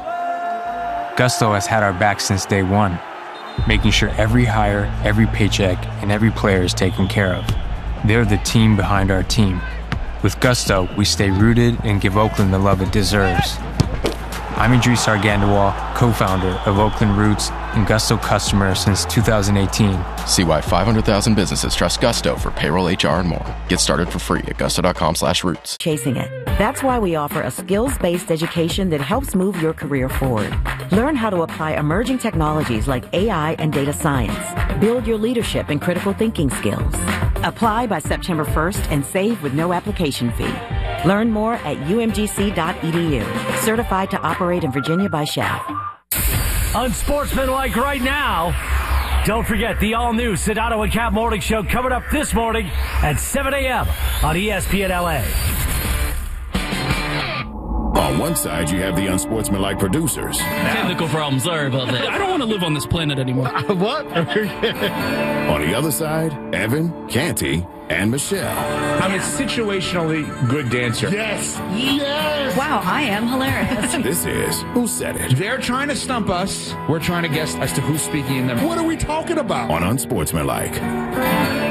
[SPEAKER 22] Gusto has had our back since day one, making sure every hire, every paycheck, and every player is taken care of. They're the team behind our team. With Gusto, we stay rooted and give Oakland the love it deserves. I'm Idris Argandawal, co-founder of Oakland Roots and Gusto customer since two thousand eighteen.
[SPEAKER 23] See why five hundred thousand businesses trust Gusto for payroll, H R, and more. Get started for free at gusto dot com slash roots.
[SPEAKER 24] Chasing it. That's why we offer a skills-based education that helps move your career forward. Learn how to apply emerging technologies like A I and data science. Build your leadership and critical thinking skills. Apply by September first and save with no application fee. Learn more at u m g c dot e d u. Certified to operate in Virginia by S H A F.
[SPEAKER 25] Unsportsmanlike right now. Don't forget the all-new Sedano and Cap Morning Show coming up this morning at seven a.m. on E S P N L A.
[SPEAKER 10] On one side, you have the unsportsmanlike producers.
[SPEAKER 19] Technical problem. Sorry about that. I don't want to live on this planet anymore.
[SPEAKER 17] What?
[SPEAKER 10] On the other side, Evan, Canty, and Michelle.
[SPEAKER 7] I'm a situationally good dancer.
[SPEAKER 18] Yes. Yes.
[SPEAKER 14] Wow, I am hilarious.
[SPEAKER 10] This is Who Said It?
[SPEAKER 7] They're trying to stump us. We're trying to guess as to who's speaking in them.
[SPEAKER 18] What are we talking about?
[SPEAKER 10] On Unsportsmanlike.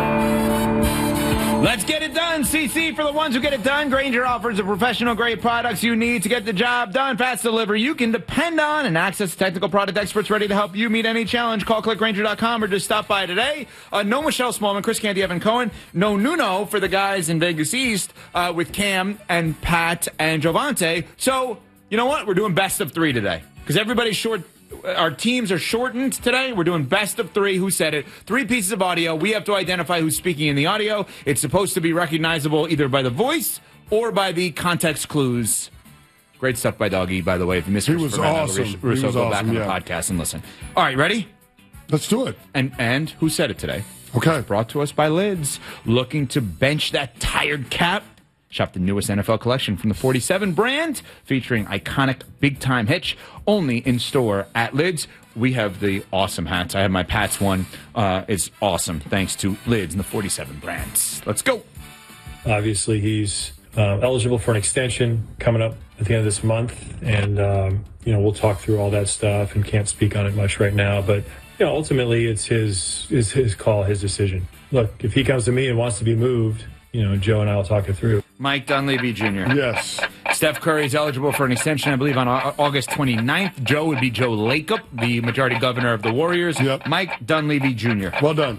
[SPEAKER 17] Let's get it done, C C. For the ones who get it done, Grainger offers the professional-grade products you need to get the job done. Fast delivery you can depend on and access technical product experts ready to help you meet any challenge. Call click grainger dot com or just stop by today. Uh, no Michelle Smallman, Chris Canty, Evan Cohen. No Nuno for the guys in Vegas East uh, with Cam and Pat and Jovante. So, you know what? We're doing best of three today because everybody's short. Our teams are shortened today. We're doing best of three. Who said it? Three pieces of audio. We have to identify who's speaking in the audio. It's supposed to be recognizable either by the voice or by the context clues. Great stuff by Doggy, by the way. If you missed
[SPEAKER 18] He
[SPEAKER 17] it,
[SPEAKER 18] was awesome.
[SPEAKER 17] Russo,
[SPEAKER 18] He was
[SPEAKER 17] go
[SPEAKER 18] awesome,
[SPEAKER 17] back on
[SPEAKER 18] yeah.
[SPEAKER 17] the podcast and listen. All right, ready?
[SPEAKER 18] Let's do it.
[SPEAKER 17] And and who said it today?
[SPEAKER 18] Okay.
[SPEAKER 17] Brought to us by Lids. Looking to bench that tired cap? Shop the newest N F L collection from the forty-seven brand, featuring iconic big-time hitch, only in store at Lids. We have the awesome hats. I have my Pats one. Uh, it's awesome, thanks to Lids and the forty-seven brands. Let's go.
[SPEAKER 1] Obviously, he's uh, eligible for an extension coming up at the end of this month, and um, you know we'll talk through all that stuff and can't speak on it much right now. But you know, ultimately, it's his is his call, his decision. Look, if he comes to me and wants to be moved, you know, Joe and I will talk it through.
[SPEAKER 17] Mike Dunleavy Junior
[SPEAKER 18] Yes.
[SPEAKER 17] Steph Curry is eligible for an extension, I believe, on Au- August twenty-ninth. Joe would be Joe Lacob, the majority governor of the Warriors.
[SPEAKER 18] Yep.
[SPEAKER 17] Mike Dunleavy Junior
[SPEAKER 18] Well done.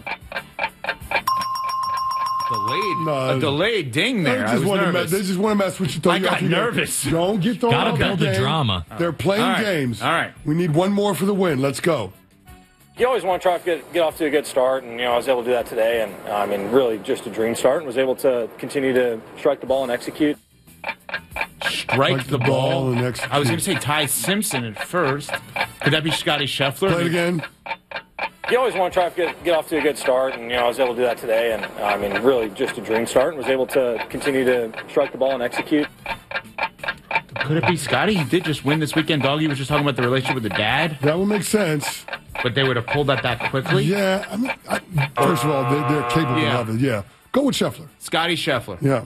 [SPEAKER 17] Delayed,
[SPEAKER 18] No,
[SPEAKER 17] a delayed ding there.
[SPEAKER 18] They
[SPEAKER 17] I
[SPEAKER 18] just,
[SPEAKER 17] was
[SPEAKER 18] want to
[SPEAKER 17] nervous.
[SPEAKER 18] mess, they just want to mess with you. throw
[SPEAKER 17] I
[SPEAKER 18] you
[SPEAKER 17] got
[SPEAKER 18] off your
[SPEAKER 17] nervous.
[SPEAKER 18] game. Don't get thrown
[SPEAKER 19] Gotta
[SPEAKER 18] off
[SPEAKER 19] build
[SPEAKER 18] your
[SPEAKER 19] the
[SPEAKER 18] game.
[SPEAKER 19] drama.
[SPEAKER 18] They're playing
[SPEAKER 17] All right.
[SPEAKER 18] games.
[SPEAKER 17] All right.
[SPEAKER 18] We need one more for the win. Let's go.
[SPEAKER 3] You always want to try to get, get off to a good start, and you know I was able to do that today, and uh, I mean really just a dream start, and was able to continue to strike the ball and execute.
[SPEAKER 17] Strike the,
[SPEAKER 18] the
[SPEAKER 17] ball.
[SPEAKER 18] ball and execute.
[SPEAKER 17] I was going to say Ty Simpson at first. Could that be Scotty Scheffler?
[SPEAKER 18] Play it again.
[SPEAKER 3] You always want to try to get, get off to a good start, and you know I was able to do that today, and uh, I mean really just a dream start, and was able to continue to strike the ball and execute.
[SPEAKER 17] Could it be Scotty? He did just win this weekend. Doggy was just talking about the relationship with the dad.
[SPEAKER 18] That would make sense.
[SPEAKER 17] But they would have pulled that back quickly?
[SPEAKER 18] Yeah. I mean, I, first of all, they're, they're capable
[SPEAKER 17] Yeah.
[SPEAKER 18] of it. Yeah. Go with Scheffler.
[SPEAKER 17] Scotty Scheffler.
[SPEAKER 18] Yeah.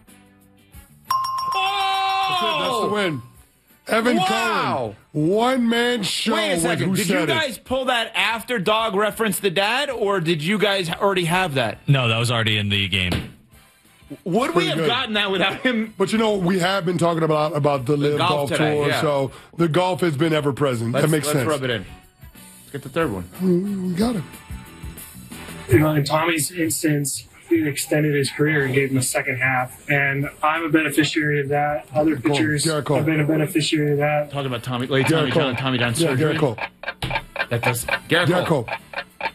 [SPEAKER 18] That's it. That's the win. Evan
[SPEAKER 17] Wow.
[SPEAKER 18] Cohen. One man show.
[SPEAKER 17] Wait a
[SPEAKER 18] with
[SPEAKER 17] second.
[SPEAKER 18] Who
[SPEAKER 17] Did
[SPEAKER 18] Said
[SPEAKER 17] you
[SPEAKER 18] It.
[SPEAKER 17] guys pull that after Dog referenced the dad, or did you guys already have that?
[SPEAKER 19] No, that was already in the game.
[SPEAKER 17] Would we
[SPEAKER 18] Pretty
[SPEAKER 17] have
[SPEAKER 18] good.
[SPEAKER 17] gotten that without him?
[SPEAKER 18] But you know, we have been talking about about the Live
[SPEAKER 17] golf
[SPEAKER 18] Golf,
[SPEAKER 17] today,
[SPEAKER 18] Tour,
[SPEAKER 17] yeah.
[SPEAKER 18] so the golf has been ever present.
[SPEAKER 17] Let's,
[SPEAKER 18] That makes
[SPEAKER 17] let's
[SPEAKER 18] sense.
[SPEAKER 17] rub it in. Let's get the third one.
[SPEAKER 18] Mm, We got it.
[SPEAKER 4] You know, in Tommy's instance, he extended his career and gave him a second half, and I'm a beneficiary of that. Other
[SPEAKER 18] Cole,
[SPEAKER 4] pitchers
[SPEAKER 18] Garrett Cole.
[SPEAKER 4] have been a beneficiary of that.
[SPEAKER 17] Talking about Tommy, late
[SPEAKER 18] Garrett
[SPEAKER 17] Tommy
[SPEAKER 18] Cole.
[SPEAKER 17] John, Tommy John
[SPEAKER 18] Yeah,
[SPEAKER 17] surgery.
[SPEAKER 18] Garrett Cole.
[SPEAKER 17] That does. Garrett,
[SPEAKER 18] Garrett
[SPEAKER 17] Cole.
[SPEAKER 18] Cole.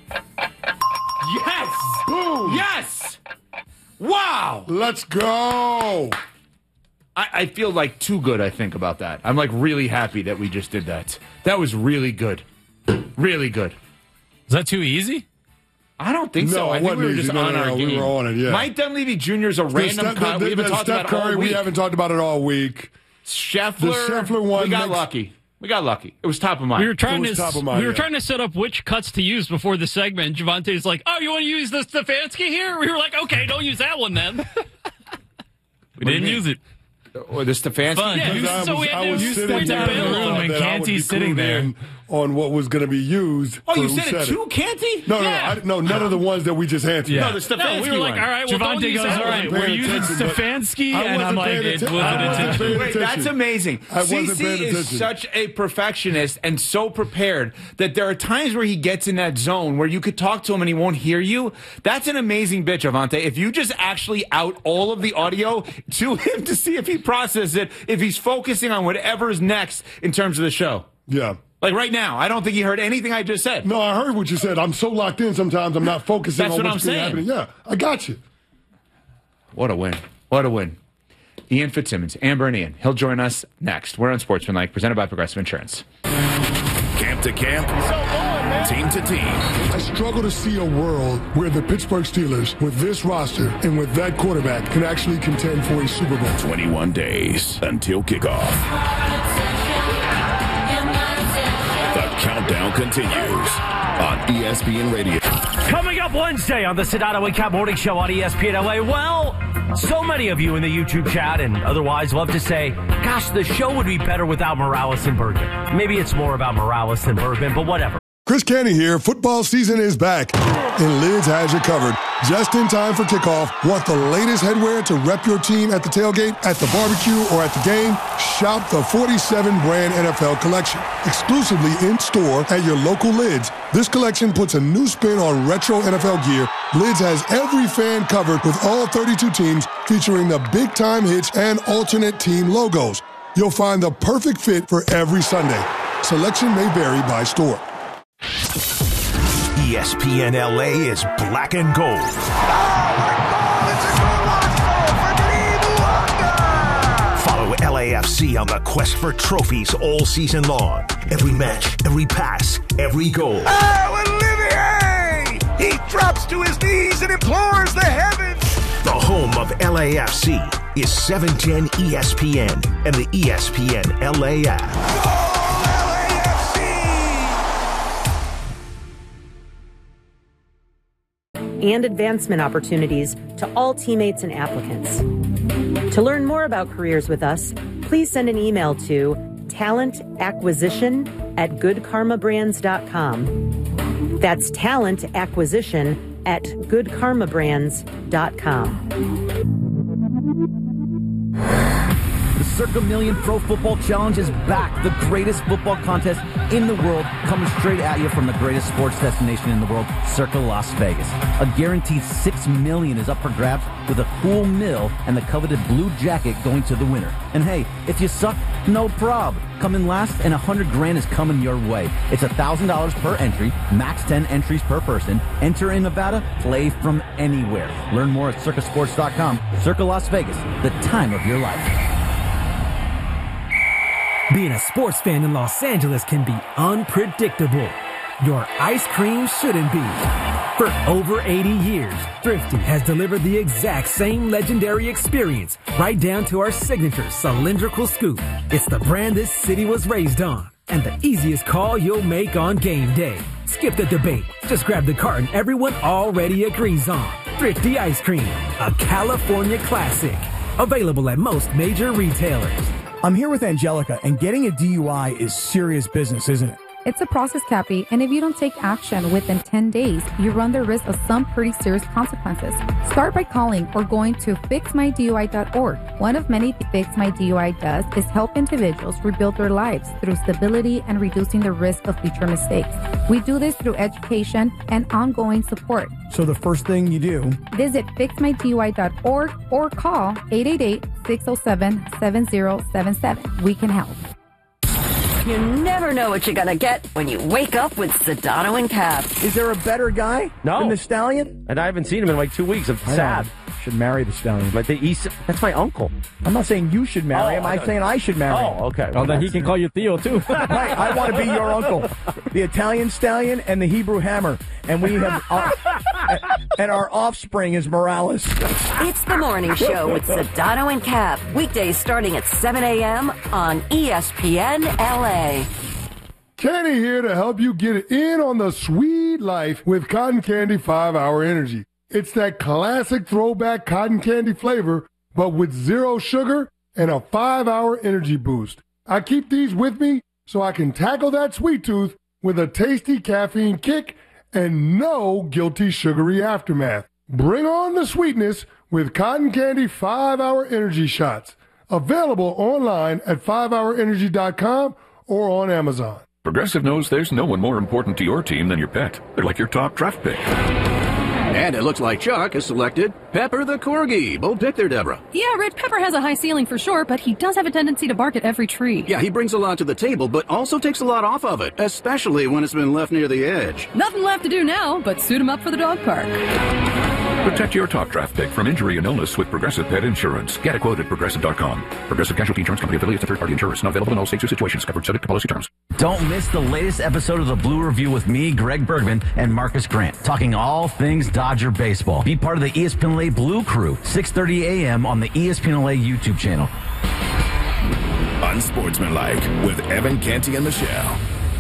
[SPEAKER 17] Yes.
[SPEAKER 18] Boom.
[SPEAKER 17] Yes. Wow.
[SPEAKER 18] Let's go.
[SPEAKER 17] I, I feel like too good, I think, about that. I'm like really happy that we just did that. That was really good. Really good.
[SPEAKER 19] Is that too easy?
[SPEAKER 17] I don't think
[SPEAKER 18] No,
[SPEAKER 17] so. I
[SPEAKER 18] it
[SPEAKER 17] think we
[SPEAKER 18] wasn't
[SPEAKER 17] were just
[SPEAKER 18] easy. No,
[SPEAKER 17] on
[SPEAKER 18] no,
[SPEAKER 17] our
[SPEAKER 18] no, we
[SPEAKER 17] game.
[SPEAKER 18] were on it, yeah.
[SPEAKER 17] Mike Dunleavy Junior is a random
[SPEAKER 18] Steph-
[SPEAKER 17] cut.
[SPEAKER 18] the-
[SPEAKER 17] We haven't
[SPEAKER 18] the
[SPEAKER 17] talked
[SPEAKER 18] Steph
[SPEAKER 17] about it all
[SPEAKER 18] Curry,
[SPEAKER 17] week.
[SPEAKER 18] we haven't talked about it all week.
[SPEAKER 17] Scheffler,
[SPEAKER 18] The Scheffler one
[SPEAKER 17] we got
[SPEAKER 18] makes-
[SPEAKER 17] lucky. We got lucky. It was top of mind.
[SPEAKER 19] We were trying
[SPEAKER 18] It was
[SPEAKER 19] to
[SPEAKER 18] top of mind,
[SPEAKER 19] we were
[SPEAKER 18] yeah.
[SPEAKER 19] trying to set up which cuts to use before the segment. Javante's like, "Oh, you want to use the Stefanski here?" We were like, "Okay, don't use that one then." We didn't use it.
[SPEAKER 17] Or the Stefanski.
[SPEAKER 19] Fun. Yeah,
[SPEAKER 18] Because
[SPEAKER 19] you-
[SPEAKER 18] I
[SPEAKER 19] so
[SPEAKER 18] was,
[SPEAKER 19] we had
[SPEAKER 18] I
[SPEAKER 19] to
[SPEAKER 18] was
[SPEAKER 19] use
[SPEAKER 18] sitting
[SPEAKER 19] the
[SPEAKER 18] down
[SPEAKER 19] bill
[SPEAKER 18] in the room
[SPEAKER 19] and
[SPEAKER 18] that I would
[SPEAKER 19] Canty's
[SPEAKER 18] be
[SPEAKER 19] sitting
[SPEAKER 18] clued
[SPEAKER 19] there.
[SPEAKER 18] in on what was going to be used.
[SPEAKER 17] Oh,
[SPEAKER 18] for
[SPEAKER 17] you
[SPEAKER 18] Who
[SPEAKER 17] said it
[SPEAKER 18] Said
[SPEAKER 17] too, Canty?
[SPEAKER 18] No, no,
[SPEAKER 19] Yeah.
[SPEAKER 18] no, I, no, none of the ones that we just answered.
[SPEAKER 17] No, the Stefanski
[SPEAKER 19] No, we were like,
[SPEAKER 17] one.
[SPEAKER 19] all right, well, don't
[SPEAKER 1] Javante
[SPEAKER 19] use
[SPEAKER 1] goes,
[SPEAKER 19] that
[SPEAKER 1] all
[SPEAKER 19] one.
[SPEAKER 1] right,
[SPEAKER 18] We're
[SPEAKER 1] we're using
[SPEAKER 18] attention, but
[SPEAKER 1] Stefanski,
[SPEAKER 18] I
[SPEAKER 1] and I'm
[SPEAKER 18] wasn't
[SPEAKER 1] like,
[SPEAKER 18] paying
[SPEAKER 1] it
[SPEAKER 18] atten-
[SPEAKER 1] wasn't
[SPEAKER 18] I wasn't
[SPEAKER 1] intentional.
[SPEAKER 18] paying
[SPEAKER 17] Wait,
[SPEAKER 18] attention.
[SPEAKER 17] that's amazing.
[SPEAKER 18] I wasn't
[SPEAKER 17] C C
[SPEAKER 18] paying
[SPEAKER 17] is
[SPEAKER 18] attention.
[SPEAKER 17] such a perfectionist and so prepared that there are times where he gets in that zone where you could talk to him and he won't hear you. That's an amazing bit, Javante. If you just actually out all of the audio to him to see if he processes it, if he's focusing on whatever is next in terms of the show.
[SPEAKER 18] Yeah.
[SPEAKER 17] Like right now, I don't think he heard anything I just said.
[SPEAKER 18] No, I heard what you said. I'm so locked in sometimes I'm not focusing
[SPEAKER 17] That's
[SPEAKER 18] on
[SPEAKER 17] what
[SPEAKER 18] what's
[SPEAKER 17] I'm
[SPEAKER 18] been
[SPEAKER 17] saying.
[SPEAKER 18] happening. Yeah, I got you.
[SPEAKER 17] What a win. What a win. Ian Fitzsimmons, Amber and Ian. He'll join us next. We're on Sportsmanlike, presented by Progressive Insurance.
[SPEAKER 10] Camp to camp.
[SPEAKER 15] team to team.
[SPEAKER 18] I struggle to see a world where the Pittsburgh Steelers, with this roster and with that quarterback, can actually contend for a Super Bowl.
[SPEAKER 15] twenty-one days until kickoff. The countdown continues on E S P N Radio.
[SPEAKER 25] Coming up Wednesday on the Sedano and Cap Morning Show on E S P N L A. Well, so many of you in the YouTube chat and otherwise love to say, gosh, the show would be better without Morales and Bergman. Maybe it's more about Morales than Bergman, but whatever.
[SPEAKER 18] Chris Canty here. Football season is back, and Lids has you covered. Just in time for kickoff. Want the latest headwear to rep your team at the tailgate, at the barbecue, or at the game? Shop the forty-seven brand N F L collection. Exclusively in-store at your local Lids. This collection puts a new spin on retro N F L gear. Lids has every fan covered with all thirty-two teams, featuring the big-time hits and alternate team logos. You'll find the perfect fit for every Sunday. Selection may vary by store.
[SPEAKER 2] E S P N L A is black and gold. Follow L A F C on the quest for trophies all season long. Every match, every pass, every goal.
[SPEAKER 5] Oh, Olivier! He drops to his knees and implores the heavens.
[SPEAKER 2] The home of L A F C is seven ten E S P N and the E S P N L A app.
[SPEAKER 24] And advancement opportunities to all teammates and applicants. To learn more about careers with us, please send an email to talent acquisition at good karma brands dot com. That's talent acquisition at good karma brands dot com.
[SPEAKER 6] The Circa Million Pro Football Challenge is back. The greatest football contest in the world, coming straight at you from the greatest sports destination in the world, Circa Las Vegas. A guaranteed six million dollars is up for grabs with a cool mill and the coveted blue jacket going to the winner. And hey, if you suck, no prob. Come in last and a hundred grand is coming your way. It's a thousand dollars per entry, max ten entries per person. Enter in Nevada, play from anywhere. Learn more at circa sports dot com. Circa Las Vegas, the time of your life.
[SPEAKER 8] Being a sports fan in Los Angeles can be unpredictable. Your ice cream shouldn't be. For over eighty years, Thrifty has delivered the exact same legendary experience, right down to our signature cylindrical scoop. It's the brand this city was raised on, and the easiest call you'll make on game day. Skip the debate. Just grab the carton everyone already agrees on. Thrifty Ice Cream, a California classic. Available at most major retailers.
[SPEAKER 9] I'm here with Angelica, and getting a D U I is serious business, isn't it?
[SPEAKER 11] It's a process, Cappy, and if you don't take action within ten days, you run the risk of some pretty serious consequences. Start by calling or going to fix my D U I dot org. One of many things Fix My D U I does is help individuals rebuild their lives through stability and reducing the risk of future mistakes. We do this through education and ongoing support.
[SPEAKER 9] So the first thing you do,
[SPEAKER 11] visit fix my D U I dot org or call eight eight eight, six oh seven, seven oh seven seven. We can help.
[SPEAKER 26] You never know what you're going to get when you wake up with Sedano and Cap.
[SPEAKER 9] Is there a better guy
[SPEAKER 27] no.
[SPEAKER 9] than the Stallion?
[SPEAKER 27] And I haven't seen him in like two weeks. I'm sad.
[SPEAKER 9] Should marry the Stallion.
[SPEAKER 27] But the East, that's my uncle.
[SPEAKER 9] I'm not saying you should marry
[SPEAKER 27] oh,
[SPEAKER 9] him. I'm saying I should marry him.
[SPEAKER 27] Oh, okay.
[SPEAKER 17] Well, then he can call you Theo, too.
[SPEAKER 9] Right. I want to be your uncle. The Italian Stallion and the Hebrew Hammer. And we have, our, and our offspring is Morales.
[SPEAKER 26] It's the morning show with Sedano and Cap. Weekdays starting at seven a.m. on E S P N L A.
[SPEAKER 18] Kenny here to help you get in on the sweet life with Cotton Candy five hour Energy. It's that classic throwback cotton candy flavor, but with zero sugar and a five hour energy boost. I keep these with me so I can tackle that sweet tooth with a tasty caffeine kick and no guilty sugary aftermath. Bring on the sweetness with Cotton Candy five hour Energy Shots. Available online at five hour energy dot com or on Amazon.
[SPEAKER 28] Progressive knows there's no one more important to your team than your pet. They're like your top draft pick.
[SPEAKER 29] And it looks like Chuck has selected Pepper the Corgi. Bold pick there, Deborah.
[SPEAKER 30] Yeah, Red Pepper has a high ceiling for sure, but he does have a tendency to bark at every tree.
[SPEAKER 29] Yeah, he brings a lot to the table, but also takes a lot off of it, especially when it's been left near the edge.
[SPEAKER 30] Nothing left to do now, but suit him up for the dog park.
[SPEAKER 28] Protect your top draft pick from injury and illness with Progressive Pet Insurance. Get a quote at progressive dot com. Progressive Casualty Insurance Company affiliates and third-party insurers. Not available in all states or situations. Covered subject to policy terms.
[SPEAKER 6] Don't miss the latest episode of the Blue Review with me, Greg Bergman, and Marcus Grant, talking all things Dodger baseball. Be part of the E S P N L A Blue Crew, six thirty a.m. on the E S P N L A YouTube channel.
[SPEAKER 2] Unsportsmanlike with Evan Canty and Michelle.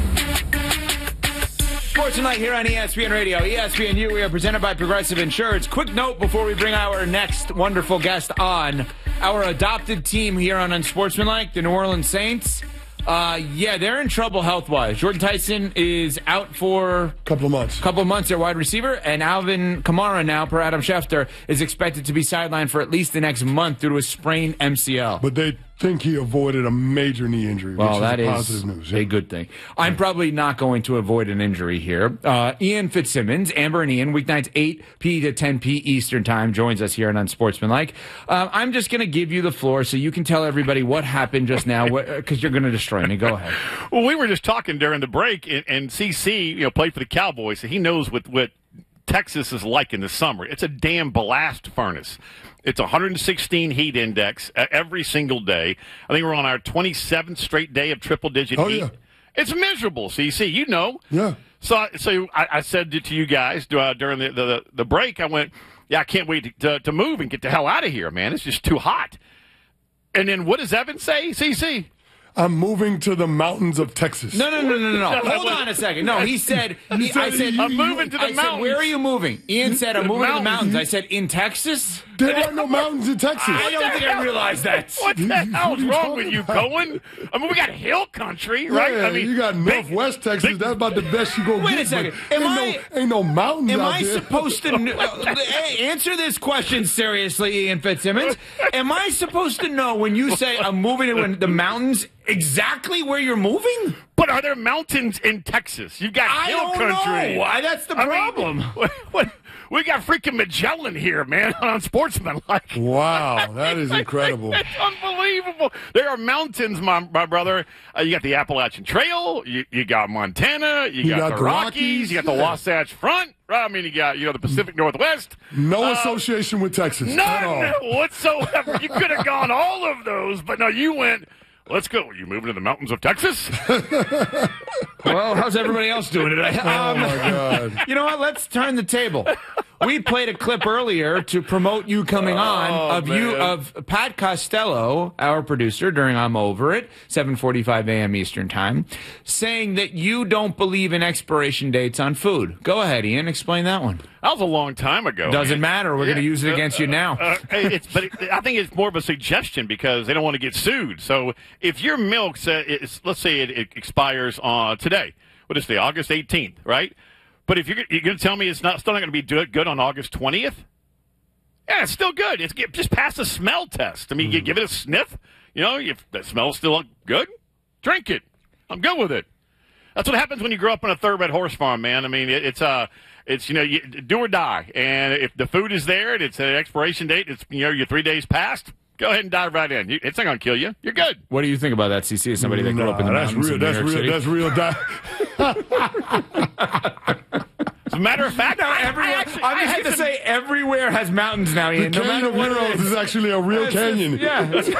[SPEAKER 17] Sports Tonight here on E S P N Radio. E S P N U, we are presented by Progressive Insurance. Quick note before we bring our next wonderful guest on. Our adopted team here on Unsportsmanlike, the New Orleans Saints. Uh, yeah, they're in trouble health-wise. Jordan Tyson is out for a
[SPEAKER 18] couple of months.
[SPEAKER 17] Couple of months, their wide receiver, and Alvin Kamara now, per Adam Schefter, is expected to be sidelined for at least the next month due to a sprained M C L.
[SPEAKER 18] But they think he avoided a major knee injury,
[SPEAKER 17] Well,
[SPEAKER 18] which
[SPEAKER 17] that
[SPEAKER 18] is
[SPEAKER 17] is
[SPEAKER 18] positive news.
[SPEAKER 17] a good thing. I'm probably not going to avoid an injury here. Uh, Ian Fitzsimmons, Amber and Ian, weeknights eight p to ten p Eastern Time, joins us here on Unsportsmanlike. Uh, I'm just going to give you the floor so you can tell everybody what happened just now, because you're going to destroy me. Go ahead.
[SPEAKER 3] Well, we were just talking during the break, and, and C C, you know, played for the Cowboys, so he knows what, what Texas is like in the summer. It's a damn blast furnace. It's one hundred sixteen heat index uh, every single day. I think we're on our twenty-seventh straight day of triple-digit
[SPEAKER 18] Oh,
[SPEAKER 3] heat.
[SPEAKER 18] yeah.
[SPEAKER 3] It's miserable, C C. You know.
[SPEAKER 18] Yeah.
[SPEAKER 3] So, so I, I said to you guys uh, during the, the the break, I went, yeah, I can't wait to, to, to move and get the hell out of here, man. It's just too hot. And then what does Evan say, C C?
[SPEAKER 18] I'm moving to the mountains of Texas.
[SPEAKER 17] No, no, no, no, no, no. Hold on a second. No, he said, he,
[SPEAKER 18] said
[SPEAKER 17] I said,
[SPEAKER 3] I'm moving to the
[SPEAKER 17] I said,
[SPEAKER 3] mountains.
[SPEAKER 17] where are you moving? Ian said, I'm
[SPEAKER 3] The
[SPEAKER 17] moving to the
[SPEAKER 3] mountains.
[SPEAKER 17] mountains. I said, in Texas?
[SPEAKER 18] There are no mountains in Texas.
[SPEAKER 17] I don't think I realized that.
[SPEAKER 3] What the
[SPEAKER 18] What
[SPEAKER 3] hell's
[SPEAKER 18] are you
[SPEAKER 3] wrong with
[SPEAKER 18] talking
[SPEAKER 3] you,
[SPEAKER 18] about?
[SPEAKER 3] Cohen? I mean, we got hill country, right?
[SPEAKER 18] Yeah,
[SPEAKER 3] I mean,
[SPEAKER 18] you got Northwest Texas. That's about the best you go
[SPEAKER 17] Wait
[SPEAKER 18] get.
[SPEAKER 17] a second.
[SPEAKER 18] but
[SPEAKER 17] Am
[SPEAKER 18] ain't
[SPEAKER 17] I-
[SPEAKER 18] no, ain't no mountains
[SPEAKER 17] Am
[SPEAKER 18] out
[SPEAKER 17] I
[SPEAKER 18] there.
[SPEAKER 17] supposed to kn- uh, hey, answer this question seriously, Ian Fitzsimmons? Am I supposed to know when you say I'm moving to the mountains exactly where you're moving?
[SPEAKER 3] But are there mountains in Texas? You've got
[SPEAKER 17] I
[SPEAKER 3] hill
[SPEAKER 17] don't
[SPEAKER 3] country.
[SPEAKER 17] know. I- that's the
[SPEAKER 3] I mean,
[SPEAKER 17] problem.
[SPEAKER 3] what, what, we got freaking Magellan here, man, on Sportsmanlike.
[SPEAKER 18] Wow, that is incredible.
[SPEAKER 3] It's unbelievable. There are mountains, my, my brother. Uh, you got the Appalachian Trail. You, you got Montana. You,
[SPEAKER 18] You
[SPEAKER 3] got,
[SPEAKER 18] got
[SPEAKER 3] the
[SPEAKER 18] the
[SPEAKER 3] Rockies.
[SPEAKER 18] Rockies,
[SPEAKER 3] You got the
[SPEAKER 18] yeah.
[SPEAKER 3] Wasatch Front. I mean, you got you know the Pacific Northwest.
[SPEAKER 18] No
[SPEAKER 3] Uh,
[SPEAKER 18] association with Texas at all.
[SPEAKER 3] None whatsoever. You could have gone all of those, but no, you went. Let's go. Are you moving to the mountains of Texas?
[SPEAKER 17] Well, how's everybody else doing today?
[SPEAKER 18] Oh, my God.
[SPEAKER 17] You know what? Let's turn the table. We played a clip earlier to promote you coming on
[SPEAKER 3] Oh,
[SPEAKER 17] of you
[SPEAKER 3] man.
[SPEAKER 17] of Pat Costello, our producer, during I'm Over It, seven forty-five a.m. Eastern Time, saying that you don't believe in expiration dates on food. Go ahead, Ian. Explain that one.
[SPEAKER 3] That was a long time ago.
[SPEAKER 17] Doesn't
[SPEAKER 3] man.
[SPEAKER 17] matter. We're going to use it
[SPEAKER 3] Uh,
[SPEAKER 17] against you now.
[SPEAKER 3] Uh, it's, but it, I think it's more of a suggestion because they don't want to get sued. So if your milk, sa- it's, let's say it, it expires on today, what is the August eighteenth, right? But if you're, you're going to tell me it's not still not going to be do- good on August twentieth, yeah, it's still good. It's just pass a smell test. I mean, you give it a sniff. You know, if that smells still good, drink it. I'm good with it. That's what happens when you grow up on a thoroughbred horse farm, man. I mean, it, it's uh, it's you know, you, do or die. And if the food is there and it's an expiration date, it's you know, you're three days past. Go ahead and dive right in. You, it's not going to kill you. You're good.
[SPEAKER 17] What do you think about that, C C, as somebody that grew
[SPEAKER 18] Nah,
[SPEAKER 17] up in the
[SPEAKER 18] that's
[SPEAKER 17] mountains
[SPEAKER 18] real.
[SPEAKER 17] of New
[SPEAKER 18] That's
[SPEAKER 17] York
[SPEAKER 18] real.
[SPEAKER 17] City?
[SPEAKER 18] That's real. Di-
[SPEAKER 3] As a matter of fact,
[SPEAKER 17] No,
[SPEAKER 3] I,
[SPEAKER 17] everywhere.
[SPEAKER 3] I actually,
[SPEAKER 17] I'm
[SPEAKER 3] I
[SPEAKER 17] just
[SPEAKER 3] had
[SPEAKER 17] going to
[SPEAKER 3] some-
[SPEAKER 17] say everywhere has mountains now, Ian.
[SPEAKER 18] the
[SPEAKER 17] No
[SPEAKER 18] Canyon
[SPEAKER 17] matter
[SPEAKER 18] of
[SPEAKER 17] what it
[SPEAKER 18] Heroes
[SPEAKER 17] is.
[SPEAKER 18] is actually a real
[SPEAKER 17] It's
[SPEAKER 18] canyon.
[SPEAKER 17] just- yeah. It's-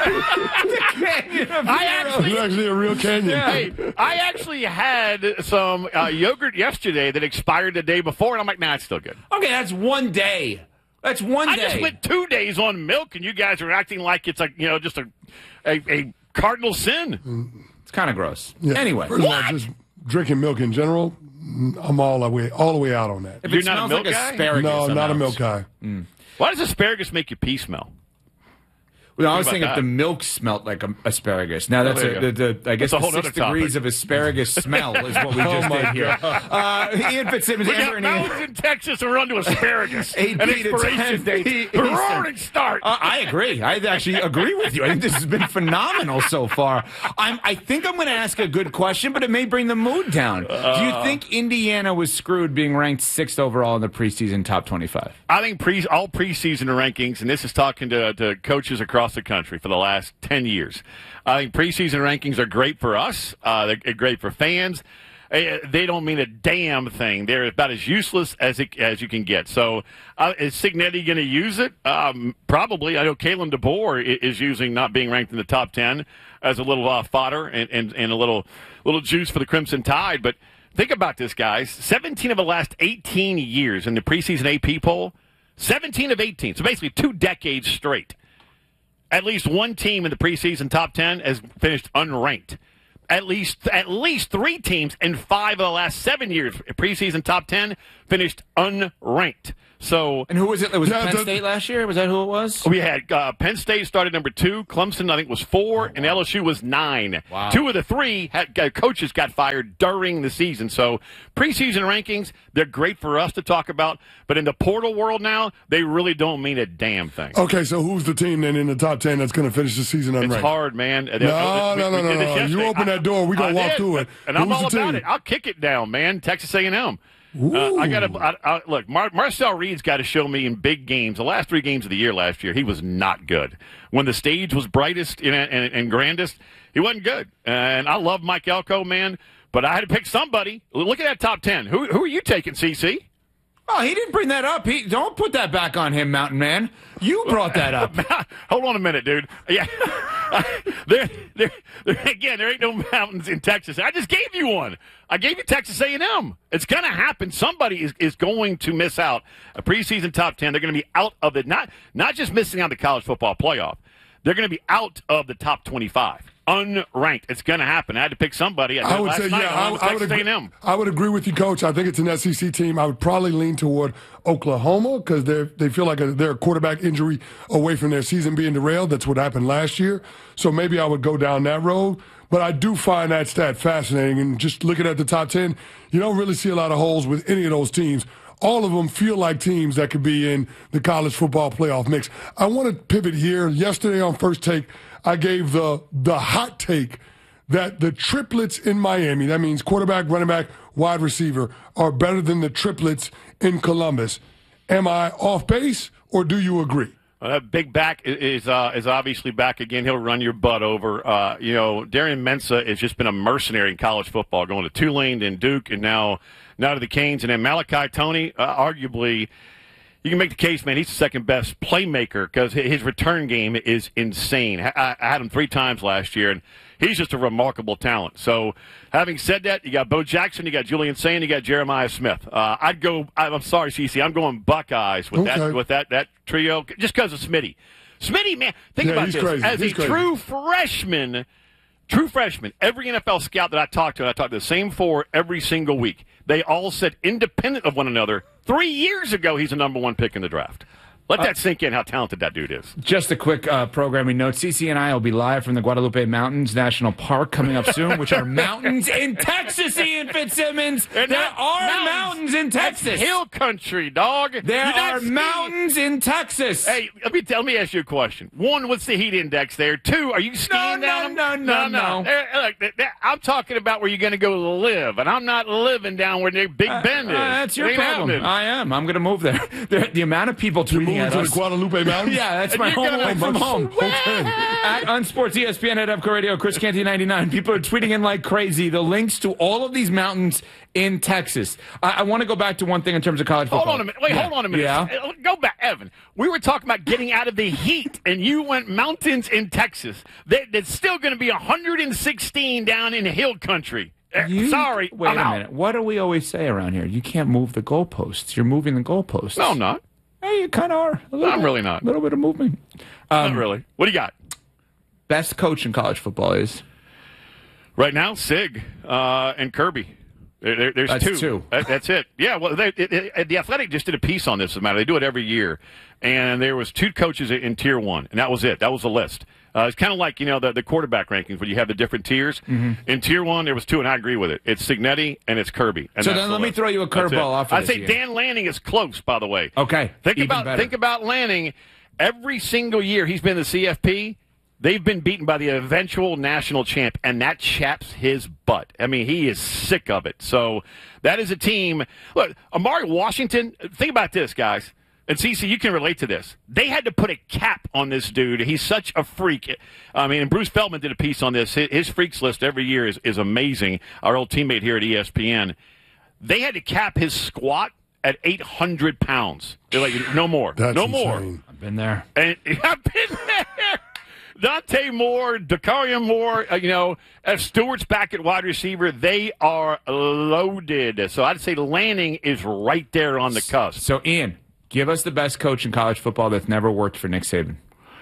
[SPEAKER 17] the Canyon of
[SPEAKER 3] I
[SPEAKER 17] Heroes.
[SPEAKER 3] actually-
[SPEAKER 18] It's actually a real canyon.
[SPEAKER 3] Hey, I actually had some uh, yogurt yesterday that expired the day before, and I'm like, nah, it's still good.
[SPEAKER 17] Okay, that's one day. That's one
[SPEAKER 3] I
[SPEAKER 17] day.
[SPEAKER 3] just went two days on milk, and you guys are acting like it's a you know just a a, a cardinal sin.
[SPEAKER 17] It's kind of gross.
[SPEAKER 18] Yeah.
[SPEAKER 17] Anyway.
[SPEAKER 18] First of all, just drinking milk in general, I'm all the way all the way out on that.
[SPEAKER 17] If
[SPEAKER 3] You're
[SPEAKER 17] it
[SPEAKER 3] not a
[SPEAKER 17] smells
[SPEAKER 3] milk
[SPEAKER 17] like
[SPEAKER 3] guy?
[SPEAKER 17] asparagus,
[SPEAKER 18] No,
[SPEAKER 17] I'm
[SPEAKER 18] not a
[SPEAKER 17] out.
[SPEAKER 18] milk guy.
[SPEAKER 3] Why does asparagus make your pee smell?
[SPEAKER 17] Well, I was
[SPEAKER 3] Think
[SPEAKER 17] thinking
[SPEAKER 3] about
[SPEAKER 17] if the
[SPEAKER 3] that.
[SPEAKER 17] milk smelt like a, asparagus. Now that's
[SPEAKER 3] there
[SPEAKER 17] a,
[SPEAKER 3] you
[SPEAKER 17] the, the I guess
[SPEAKER 3] That's a
[SPEAKER 17] the
[SPEAKER 3] whole
[SPEAKER 17] six
[SPEAKER 3] other
[SPEAKER 17] degrees
[SPEAKER 3] topic.
[SPEAKER 17] of asparagus smell is what we
[SPEAKER 18] Oh,
[SPEAKER 17] just
[SPEAKER 18] my
[SPEAKER 17] did here. Uh, Ian Fitzsimmons,
[SPEAKER 3] We
[SPEAKER 17] Amber
[SPEAKER 3] got
[SPEAKER 17] and Ian.
[SPEAKER 3] mountains in Texas, and we're on to asparagus.
[SPEAKER 17] eight
[SPEAKER 3] An
[SPEAKER 17] p to
[SPEAKER 3] expiration
[SPEAKER 17] ten
[SPEAKER 3] date.
[SPEAKER 17] p
[SPEAKER 3] A roaring start.
[SPEAKER 17] Uh, I agree. I actually agree with you. I think this has been phenomenal so far. I'm, I think I'm going to ask a good question, but it may bring the mood down. Do you think Indiana was screwed being ranked sixth overall in the preseason top twenty-five?
[SPEAKER 3] I think pre, all preseason rankings, and this is talking to, to coaches across the country for the last ten years. I think preseason rankings are great for us. Uh, they're great for fans. they don't mean a damn thing. They're about as useless as it, as you can get. So uh, is Cignetti going to use it? Um, probably. I know Kalen DeBoer is using not being ranked in the top ten as a little uh, fodder and, and, and a little little juice for the Crimson Tide. But think about this, guys. seventeen of the last eighteen years in the preseason A P poll, seventeen of eighteen. So basically two decades straight. At least one team in the preseason top ten has finished unranked. At least at least three teams in five of the last seven years, preseason top ten, finished unranked. So,
[SPEAKER 17] and who was it? It was
[SPEAKER 3] yeah,
[SPEAKER 17] Penn
[SPEAKER 3] the,
[SPEAKER 17] State last year? Was that who it was?
[SPEAKER 3] We had uh, Penn State started number two. Clemson, I think, was four, oh, wow. and L S U was nine.
[SPEAKER 17] Wow.
[SPEAKER 3] Two of the three had, uh, coaches got fired during the season. So preseason rankings, they're great for us to talk about. But in the portal world now, they really don't mean a damn thing.
[SPEAKER 18] Okay, so who's the team then in the top ten that's going to finish the season unranked?
[SPEAKER 3] It's hard, man.
[SPEAKER 18] No, no, no, no, no. no. You open that door, we're going to walk
[SPEAKER 3] did,
[SPEAKER 18] through it.
[SPEAKER 3] And
[SPEAKER 18] who's
[SPEAKER 3] I'm all
[SPEAKER 18] the
[SPEAKER 3] about
[SPEAKER 18] team?
[SPEAKER 3] it. I'll kick it down, man. Texas A and M. Uh, I got to look. Mar- Marcel Reed's got to show me in big games. The last three games of the year last year, he was not good. When the stage was brightest and, and, and grandest, he wasn't good. And I love Mike Elko, man, but I had to pick somebody. Look at that top ten. Who who are you taking, C C?
[SPEAKER 17] Oh, he didn't bring that up. He don't put that back on him, Mountain Man. You brought that up.
[SPEAKER 3] Hold on a minute, dude. Yeah, there, there, there, again, there ain't no mountains in Texas. I just gave you one. I gave you Texas A and M. It's going to happen. Somebody is, is going to miss out a preseason top ten. They're going to be out of it. Not not just missing out the college football playoff. They're going to be out of the top twenty-five. Unranked. It's going to happen. I had to pick somebody. I,
[SPEAKER 18] I would
[SPEAKER 3] last
[SPEAKER 18] say,
[SPEAKER 3] night,
[SPEAKER 18] yeah,
[SPEAKER 3] I,
[SPEAKER 18] I, I, would agree,
[SPEAKER 3] A and M.
[SPEAKER 18] I would agree with you, Coach. I think it's an S E C team. I would probably lean toward Oklahoma because they they feel like a, they're a quarterback injury away from their season being derailed. That's what happened last year. So maybe I would go down that road. But I do find that stat fascinating. And just looking at the top ten, you don't really see a lot of holes with any of those teams. All of them feel like teams that could be in the college football playoff mix. I want to pivot here. Yesterday on First Take, I gave the the hot take that the triplets in Miami, that means quarterback, running back, wide receiver, are better than the triplets in Columbus. Am I off base, or do you agree?
[SPEAKER 3] Uh, that big back is uh, is obviously back again. He'll run your butt over. Uh, you know, Darian Mensah has just been a mercenary in college football, going to Tulane and Duke, and now now to the Canes. And then Malachi Toney, uh, arguably, you can make the case, man, he's the second best playmaker because his return game is insane. I, I had him three times last year, and he's just a remarkable talent. So, having said that, you got Bo Jackson, you got Julian Sain, you got Jeremiah Smith. Uh, I'd go. I'm sorry, C C. I'm going Buckeyes with
[SPEAKER 18] okay.
[SPEAKER 3] that with that that trio, just because of Smitty. Smitty, man, think
[SPEAKER 18] yeah,
[SPEAKER 3] about
[SPEAKER 18] he's
[SPEAKER 3] this.
[SPEAKER 18] Crazy.
[SPEAKER 3] As
[SPEAKER 18] he's
[SPEAKER 3] a
[SPEAKER 18] crazy.
[SPEAKER 3] true freshman, true freshman, every N F L scout that I talked to, and I talked to the same four every single week. They all said, independent of one another, three years ago he's the number one pick in the draft. Let that uh, sink in how talented that dude is.
[SPEAKER 17] Just a quick uh, programming note. C C and I will be live from the Guadalupe Mountains National Park coming up soon, which are mountains in Texas, Ian Fitzsimmons. They're there are mountains. mountains in Texas.
[SPEAKER 3] That's hill country, dog.
[SPEAKER 17] There are mountains in Texas.
[SPEAKER 3] Hey, let me, tell, let me ask you a question. One, what's the heat index there? Two, are you skiing
[SPEAKER 17] no,
[SPEAKER 3] down
[SPEAKER 17] no,
[SPEAKER 3] them?
[SPEAKER 17] No, no, no, no.
[SPEAKER 3] no. Look, I'm talking about where you're going to go live, and I'm not living down where Big Bend
[SPEAKER 17] uh,
[SPEAKER 3] is.
[SPEAKER 17] Uh, that's your
[SPEAKER 3] it
[SPEAKER 17] problem.
[SPEAKER 3] Happening.
[SPEAKER 17] I am. I'm going to move there. the, the amount of people tweeting at
[SPEAKER 18] to
[SPEAKER 17] us.
[SPEAKER 18] The Guadalupe Mountains?
[SPEAKER 17] Yeah, that's my home away from home.
[SPEAKER 18] Okay.
[SPEAKER 17] At Unsports E S P N at Epco Radio, Chris Canty ninety-nine. People are tweeting in like crazy the links to all of these mountains in Texas. I, I want to go back to one thing in terms of college football.
[SPEAKER 3] Hold on a minute. Wait,
[SPEAKER 17] yeah.
[SPEAKER 3] hold on a minute.
[SPEAKER 17] Yeah.
[SPEAKER 3] Go back, Evan. We were talking about getting out of the heat, and you went mountains in Texas. They, it's still going to be one hundred sixteen down in hill country.
[SPEAKER 17] You,
[SPEAKER 3] Sorry.
[SPEAKER 17] Wait
[SPEAKER 3] I'm
[SPEAKER 17] a
[SPEAKER 3] out.
[SPEAKER 17] minute. What do we always say around here? You can't move the goalposts. You're moving the goalposts.
[SPEAKER 3] No, I'm not.
[SPEAKER 17] Hey, you kind of are. A
[SPEAKER 3] No, I'm
[SPEAKER 17] bit,
[SPEAKER 3] really not.
[SPEAKER 17] A little bit of movement. Um,
[SPEAKER 3] not really. What do you got?
[SPEAKER 17] Best coach in college football is?
[SPEAKER 3] Right now, Sig uh, and Kirby. There, there, there's
[SPEAKER 17] That's
[SPEAKER 3] two.
[SPEAKER 17] two.
[SPEAKER 3] That, that's it. Yeah, well, they, it, it, the Athletic just did a piece on this. As a matter, they do it every year, and there was two coaches in Tier One, and that was it. That was the list. Uh, it's kind of like you know the, the quarterback rankings where you have the different tiers.
[SPEAKER 17] Mm-hmm.
[SPEAKER 3] In Tier One, there was two, and I agree with it. It's Cignetti and it's Kirby. And
[SPEAKER 17] so
[SPEAKER 3] that's
[SPEAKER 17] then
[SPEAKER 3] the
[SPEAKER 17] let me
[SPEAKER 3] list.
[SPEAKER 17] throw you a
[SPEAKER 3] That's
[SPEAKER 17] curveball off. Of
[SPEAKER 3] I
[SPEAKER 17] this
[SPEAKER 3] say
[SPEAKER 17] year.
[SPEAKER 3] Dan Lanning is close. By the way.
[SPEAKER 17] Okay.
[SPEAKER 3] Think
[SPEAKER 17] Even
[SPEAKER 3] about
[SPEAKER 17] better.
[SPEAKER 3] think about Lanning. Every single year he's been the C F P. They've been beaten by the eventual national champ, and that chaps his butt. I mean, he is sick of it. So that is a team. Look, Amari Washington, think about this, guys. And Cece, you can relate to this. They had to put a cap on this dude. He's such a freak. I mean, and Bruce Feldman did a piece on this. His, his freaks list every year is, is amazing. Our old teammate here at E S P N. They had to cap his squat at eight hundred pounds. They're like, no more.
[SPEAKER 18] That's
[SPEAKER 3] no
[SPEAKER 18] insane.
[SPEAKER 3] more.
[SPEAKER 17] I've been there.
[SPEAKER 3] And I've been there. Dante Moore, Dakarian Moore, uh, you know, as Stewart's back at wide receiver, they are loaded. So I'd say Lanning is right there on the cusp.
[SPEAKER 17] So, Ian, give us the best coach in college football that's never worked for Nick Saban.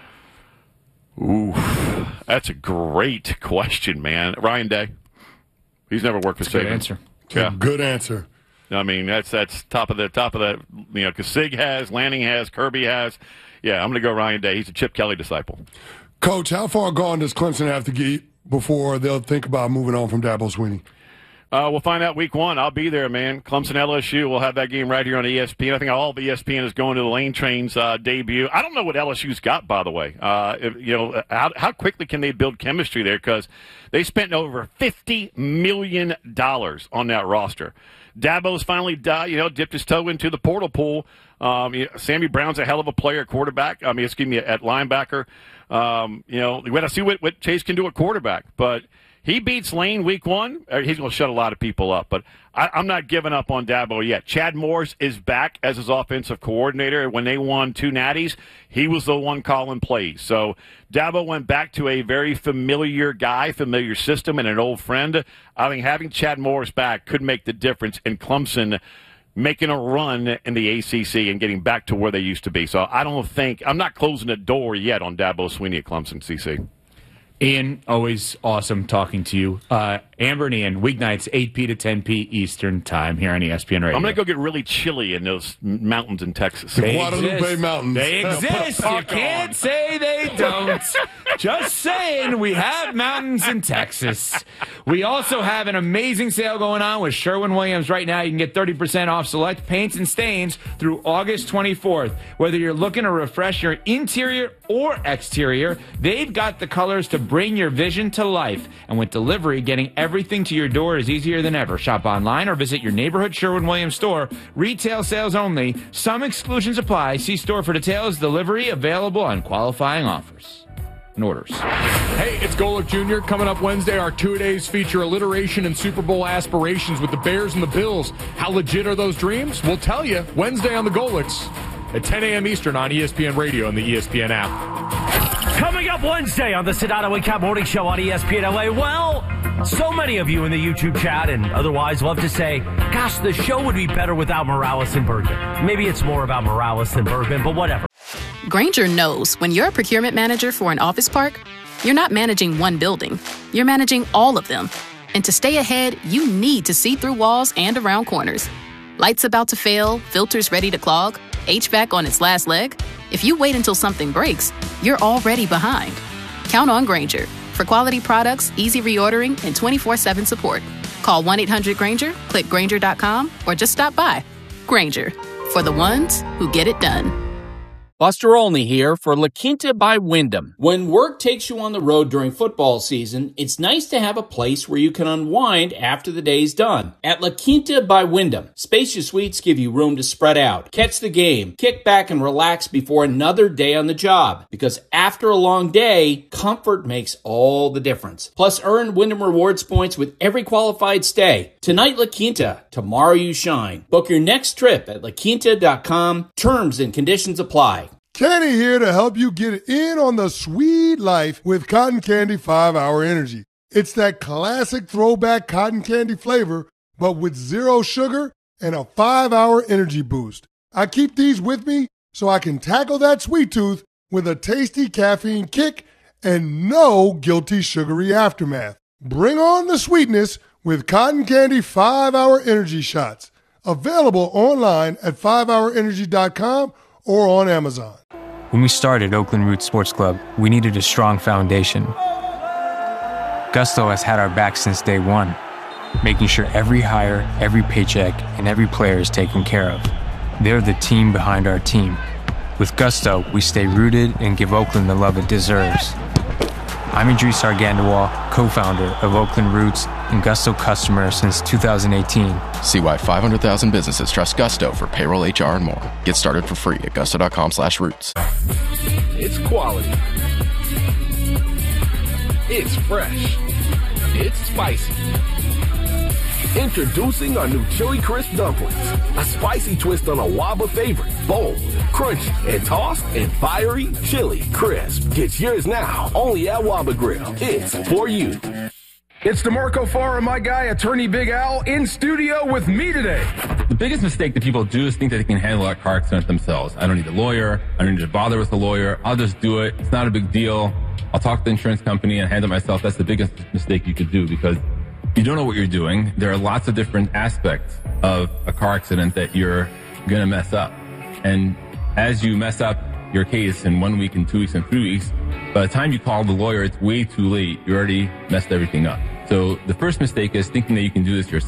[SPEAKER 3] Ooh, that's a great question, man. Ryan Day. He's never worked for
[SPEAKER 17] That's a
[SPEAKER 3] Saban.
[SPEAKER 17] good answer.
[SPEAKER 3] Yeah.
[SPEAKER 18] Good answer.
[SPEAKER 3] I mean, that's that's top of the top of the, you know, because Sig has, Lanning has, Kirby has. Yeah, I'm going to go Ryan Day. He's a Chip Kelly disciple.
[SPEAKER 18] Coach, how far gone does Clemson have to get before they'll think about moving on from Dabo Swinney?
[SPEAKER 3] Uh, we'll find out week one. I'll be there, man. Clemson L S U. We'll have that game right here on E S P N. I think all of E S P N is going to the Lane Train's uh, debut. I don't know what L S U's got, by the way. Uh, if, you know, how, how quickly can they build chemistry there? Because they spent over fifty million dollars on that roster. Dabo's finally, uh, you know, dipped his toe into the portal pool. Um, you know, Sammy Brown's a hell of a player at quarterback. I mean, excuse me, at linebacker. Um, you know, we got to see what, what Chase can do at quarterback. But he beats Lane week one. He's going to shut a lot of people up. But I, I'm not giving up on Dabo yet. Chad Morris is back as his offensive coordinator. When they won two natties, he was the one calling plays. So Dabo went back to a very familiar guy, familiar system, and an old friend. I think having Chad Morris back could make the difference in Clemson making a run in the A C C and getting back to where they used to be. So I don't think – I'm not closing the door yet on Dabo Swinney at Clemson, C C.
[SPEAKER 17] Ian, always awesome talking to you. Uh, Amber and Ian, weeknights, eight p to ten p Eastern Time here on E S P N Radio.
[SPEAKER 3] I'm going to go get really chilly in those mountains in Texas.
[SPEAKER 18] The Guadalupe Mountains.
[SPEAKER 17] They exist. You can't say they don't. Just saying, we have mountains in Texas. We also have an amazing sale going on with Sherwin-Williams right now. You can get thirty percent off select paints and stains through August twenty-fourth. Whether you're looking to refresh your interior or exterior, they've got the colors to bring your vision to life. And with delivery, getting everything to your door is easier than ever. Shop online or visit your neighborhood Sherwin-Williams store. Retail sales only. Some exclusions apply. See store for details. Delivery available on qualifying offers and orders.
[SPEAKER 4] Hey, it's Golick Junior Coming up Wednesday, our two-a-days feature alliteration and Super Bowl aspirations with the Bears and the Bills. How legit are those dreams? We'll tell you Wednesday on the Golicks at ten a.m. Eastern on E S P N Radio and the E S P N app.
[SPEAKER 25] Coming up Wednesday on the Sedano and Cap Morning Show on E S P N L A. Well, so many of you in the YouTube chat and otherwise love to say, gosh, the show would be better without Morales and Bergman. Maybe it's more about Morales than Bergman, but whatever.
[SPEAKER 7] Grainger knows when you're a procurement manager for an office park, you're not managing one building. You're managing all of them. And to stay ahead, you need to see through walls and around corners. Lights about to fail, filters ready to clog, H V A C on its last leg. If you wait until something breaks, you're already behind. Count on Grainger for quality products, easy reordering, and twenty-four seven support. Call one eight hundred Grainger, click Grainger dot com, or just stop by. Grainger, for the ones who get it done.
[SPEAKER 12] Buster Olney here for La Quinta by Wyndham.
[SPEAKER 13] When work takes you on the road during football season, it's nice to have a place where you can unwind after the day's done. At La Quinta by Wyndham, spacious suites give you room to spread out, catch the game, kick back and relax before another day on the job. Because after a long day, comfort makes all the difference. Plus, earn Wyndham Rewards points with every qualified stay. Tonight, La Quinta. Tomorrow, you shine. Book your next trip at la quinta dot com. Terms and conditions apply.
[SPEAKER 18] Kenny here to help you get in on the sweet life with Cotton Candy five hour Energy. It's that classic throwback cotton candy flavor, but with zero sugar and a five hour energy boost. I keep these with me so I can tackle that sweet tooth with a tasty caffeine kick and no guilty sugary aftermath. Bring on the sweetness with Cotton Candy five hour Energy Shots. Available online at five hour energy dot com or on Amazon.
[SPEAKER 14] When we started Oakland Roots Sports Club, we needed a strong foundation. Gusto has had our back since day one, making sure every hire, every paycheck, and every player is taken care of. They're the team behind our team. With Gusto, we stay rooted and give Oakland the love it deserves. I'm Idris Argandawal, co-founder of Oakland Roots and Gusto customer since two thousand eighteen.
[SPEAKER 1] See why five hundred thousand businesses trust Gusto for payroll, H R, and more. Get started for free at gusto.com slash roots.
[SPEAKER 5] It's quality. It's fresh. It's spicy. Introducing our new Chili Crisp Dumplings. A spicy twist on a Waba favorite. Bold, crunchy, and tossed in fiery Chili Crisp. Get yours now, only at Waba Grill. It's for you.
[SPEAKER 10] It's DeMarco Farr, my guy, attorney Big Al, in studio with me today.
[SPEAKER 15] The biggest mistake that people do is think that they can handle a car accident themselves. I don't need a lawyer. I don't need to bother with a lawyer. I'll just do it. It's not a big deal. I'll talk to the insurance company and handle it myself. That's the biggest mistake you could do because you don't know what you're doing. There are lots of different aspects of a car accident that you're going to mess up. And as you mess up your case in one week, and two weeks, and three weeks, by the time you call the lawyer, it's way too late. You already messed everything up. So the first mistake is thinking that you can do this yourself.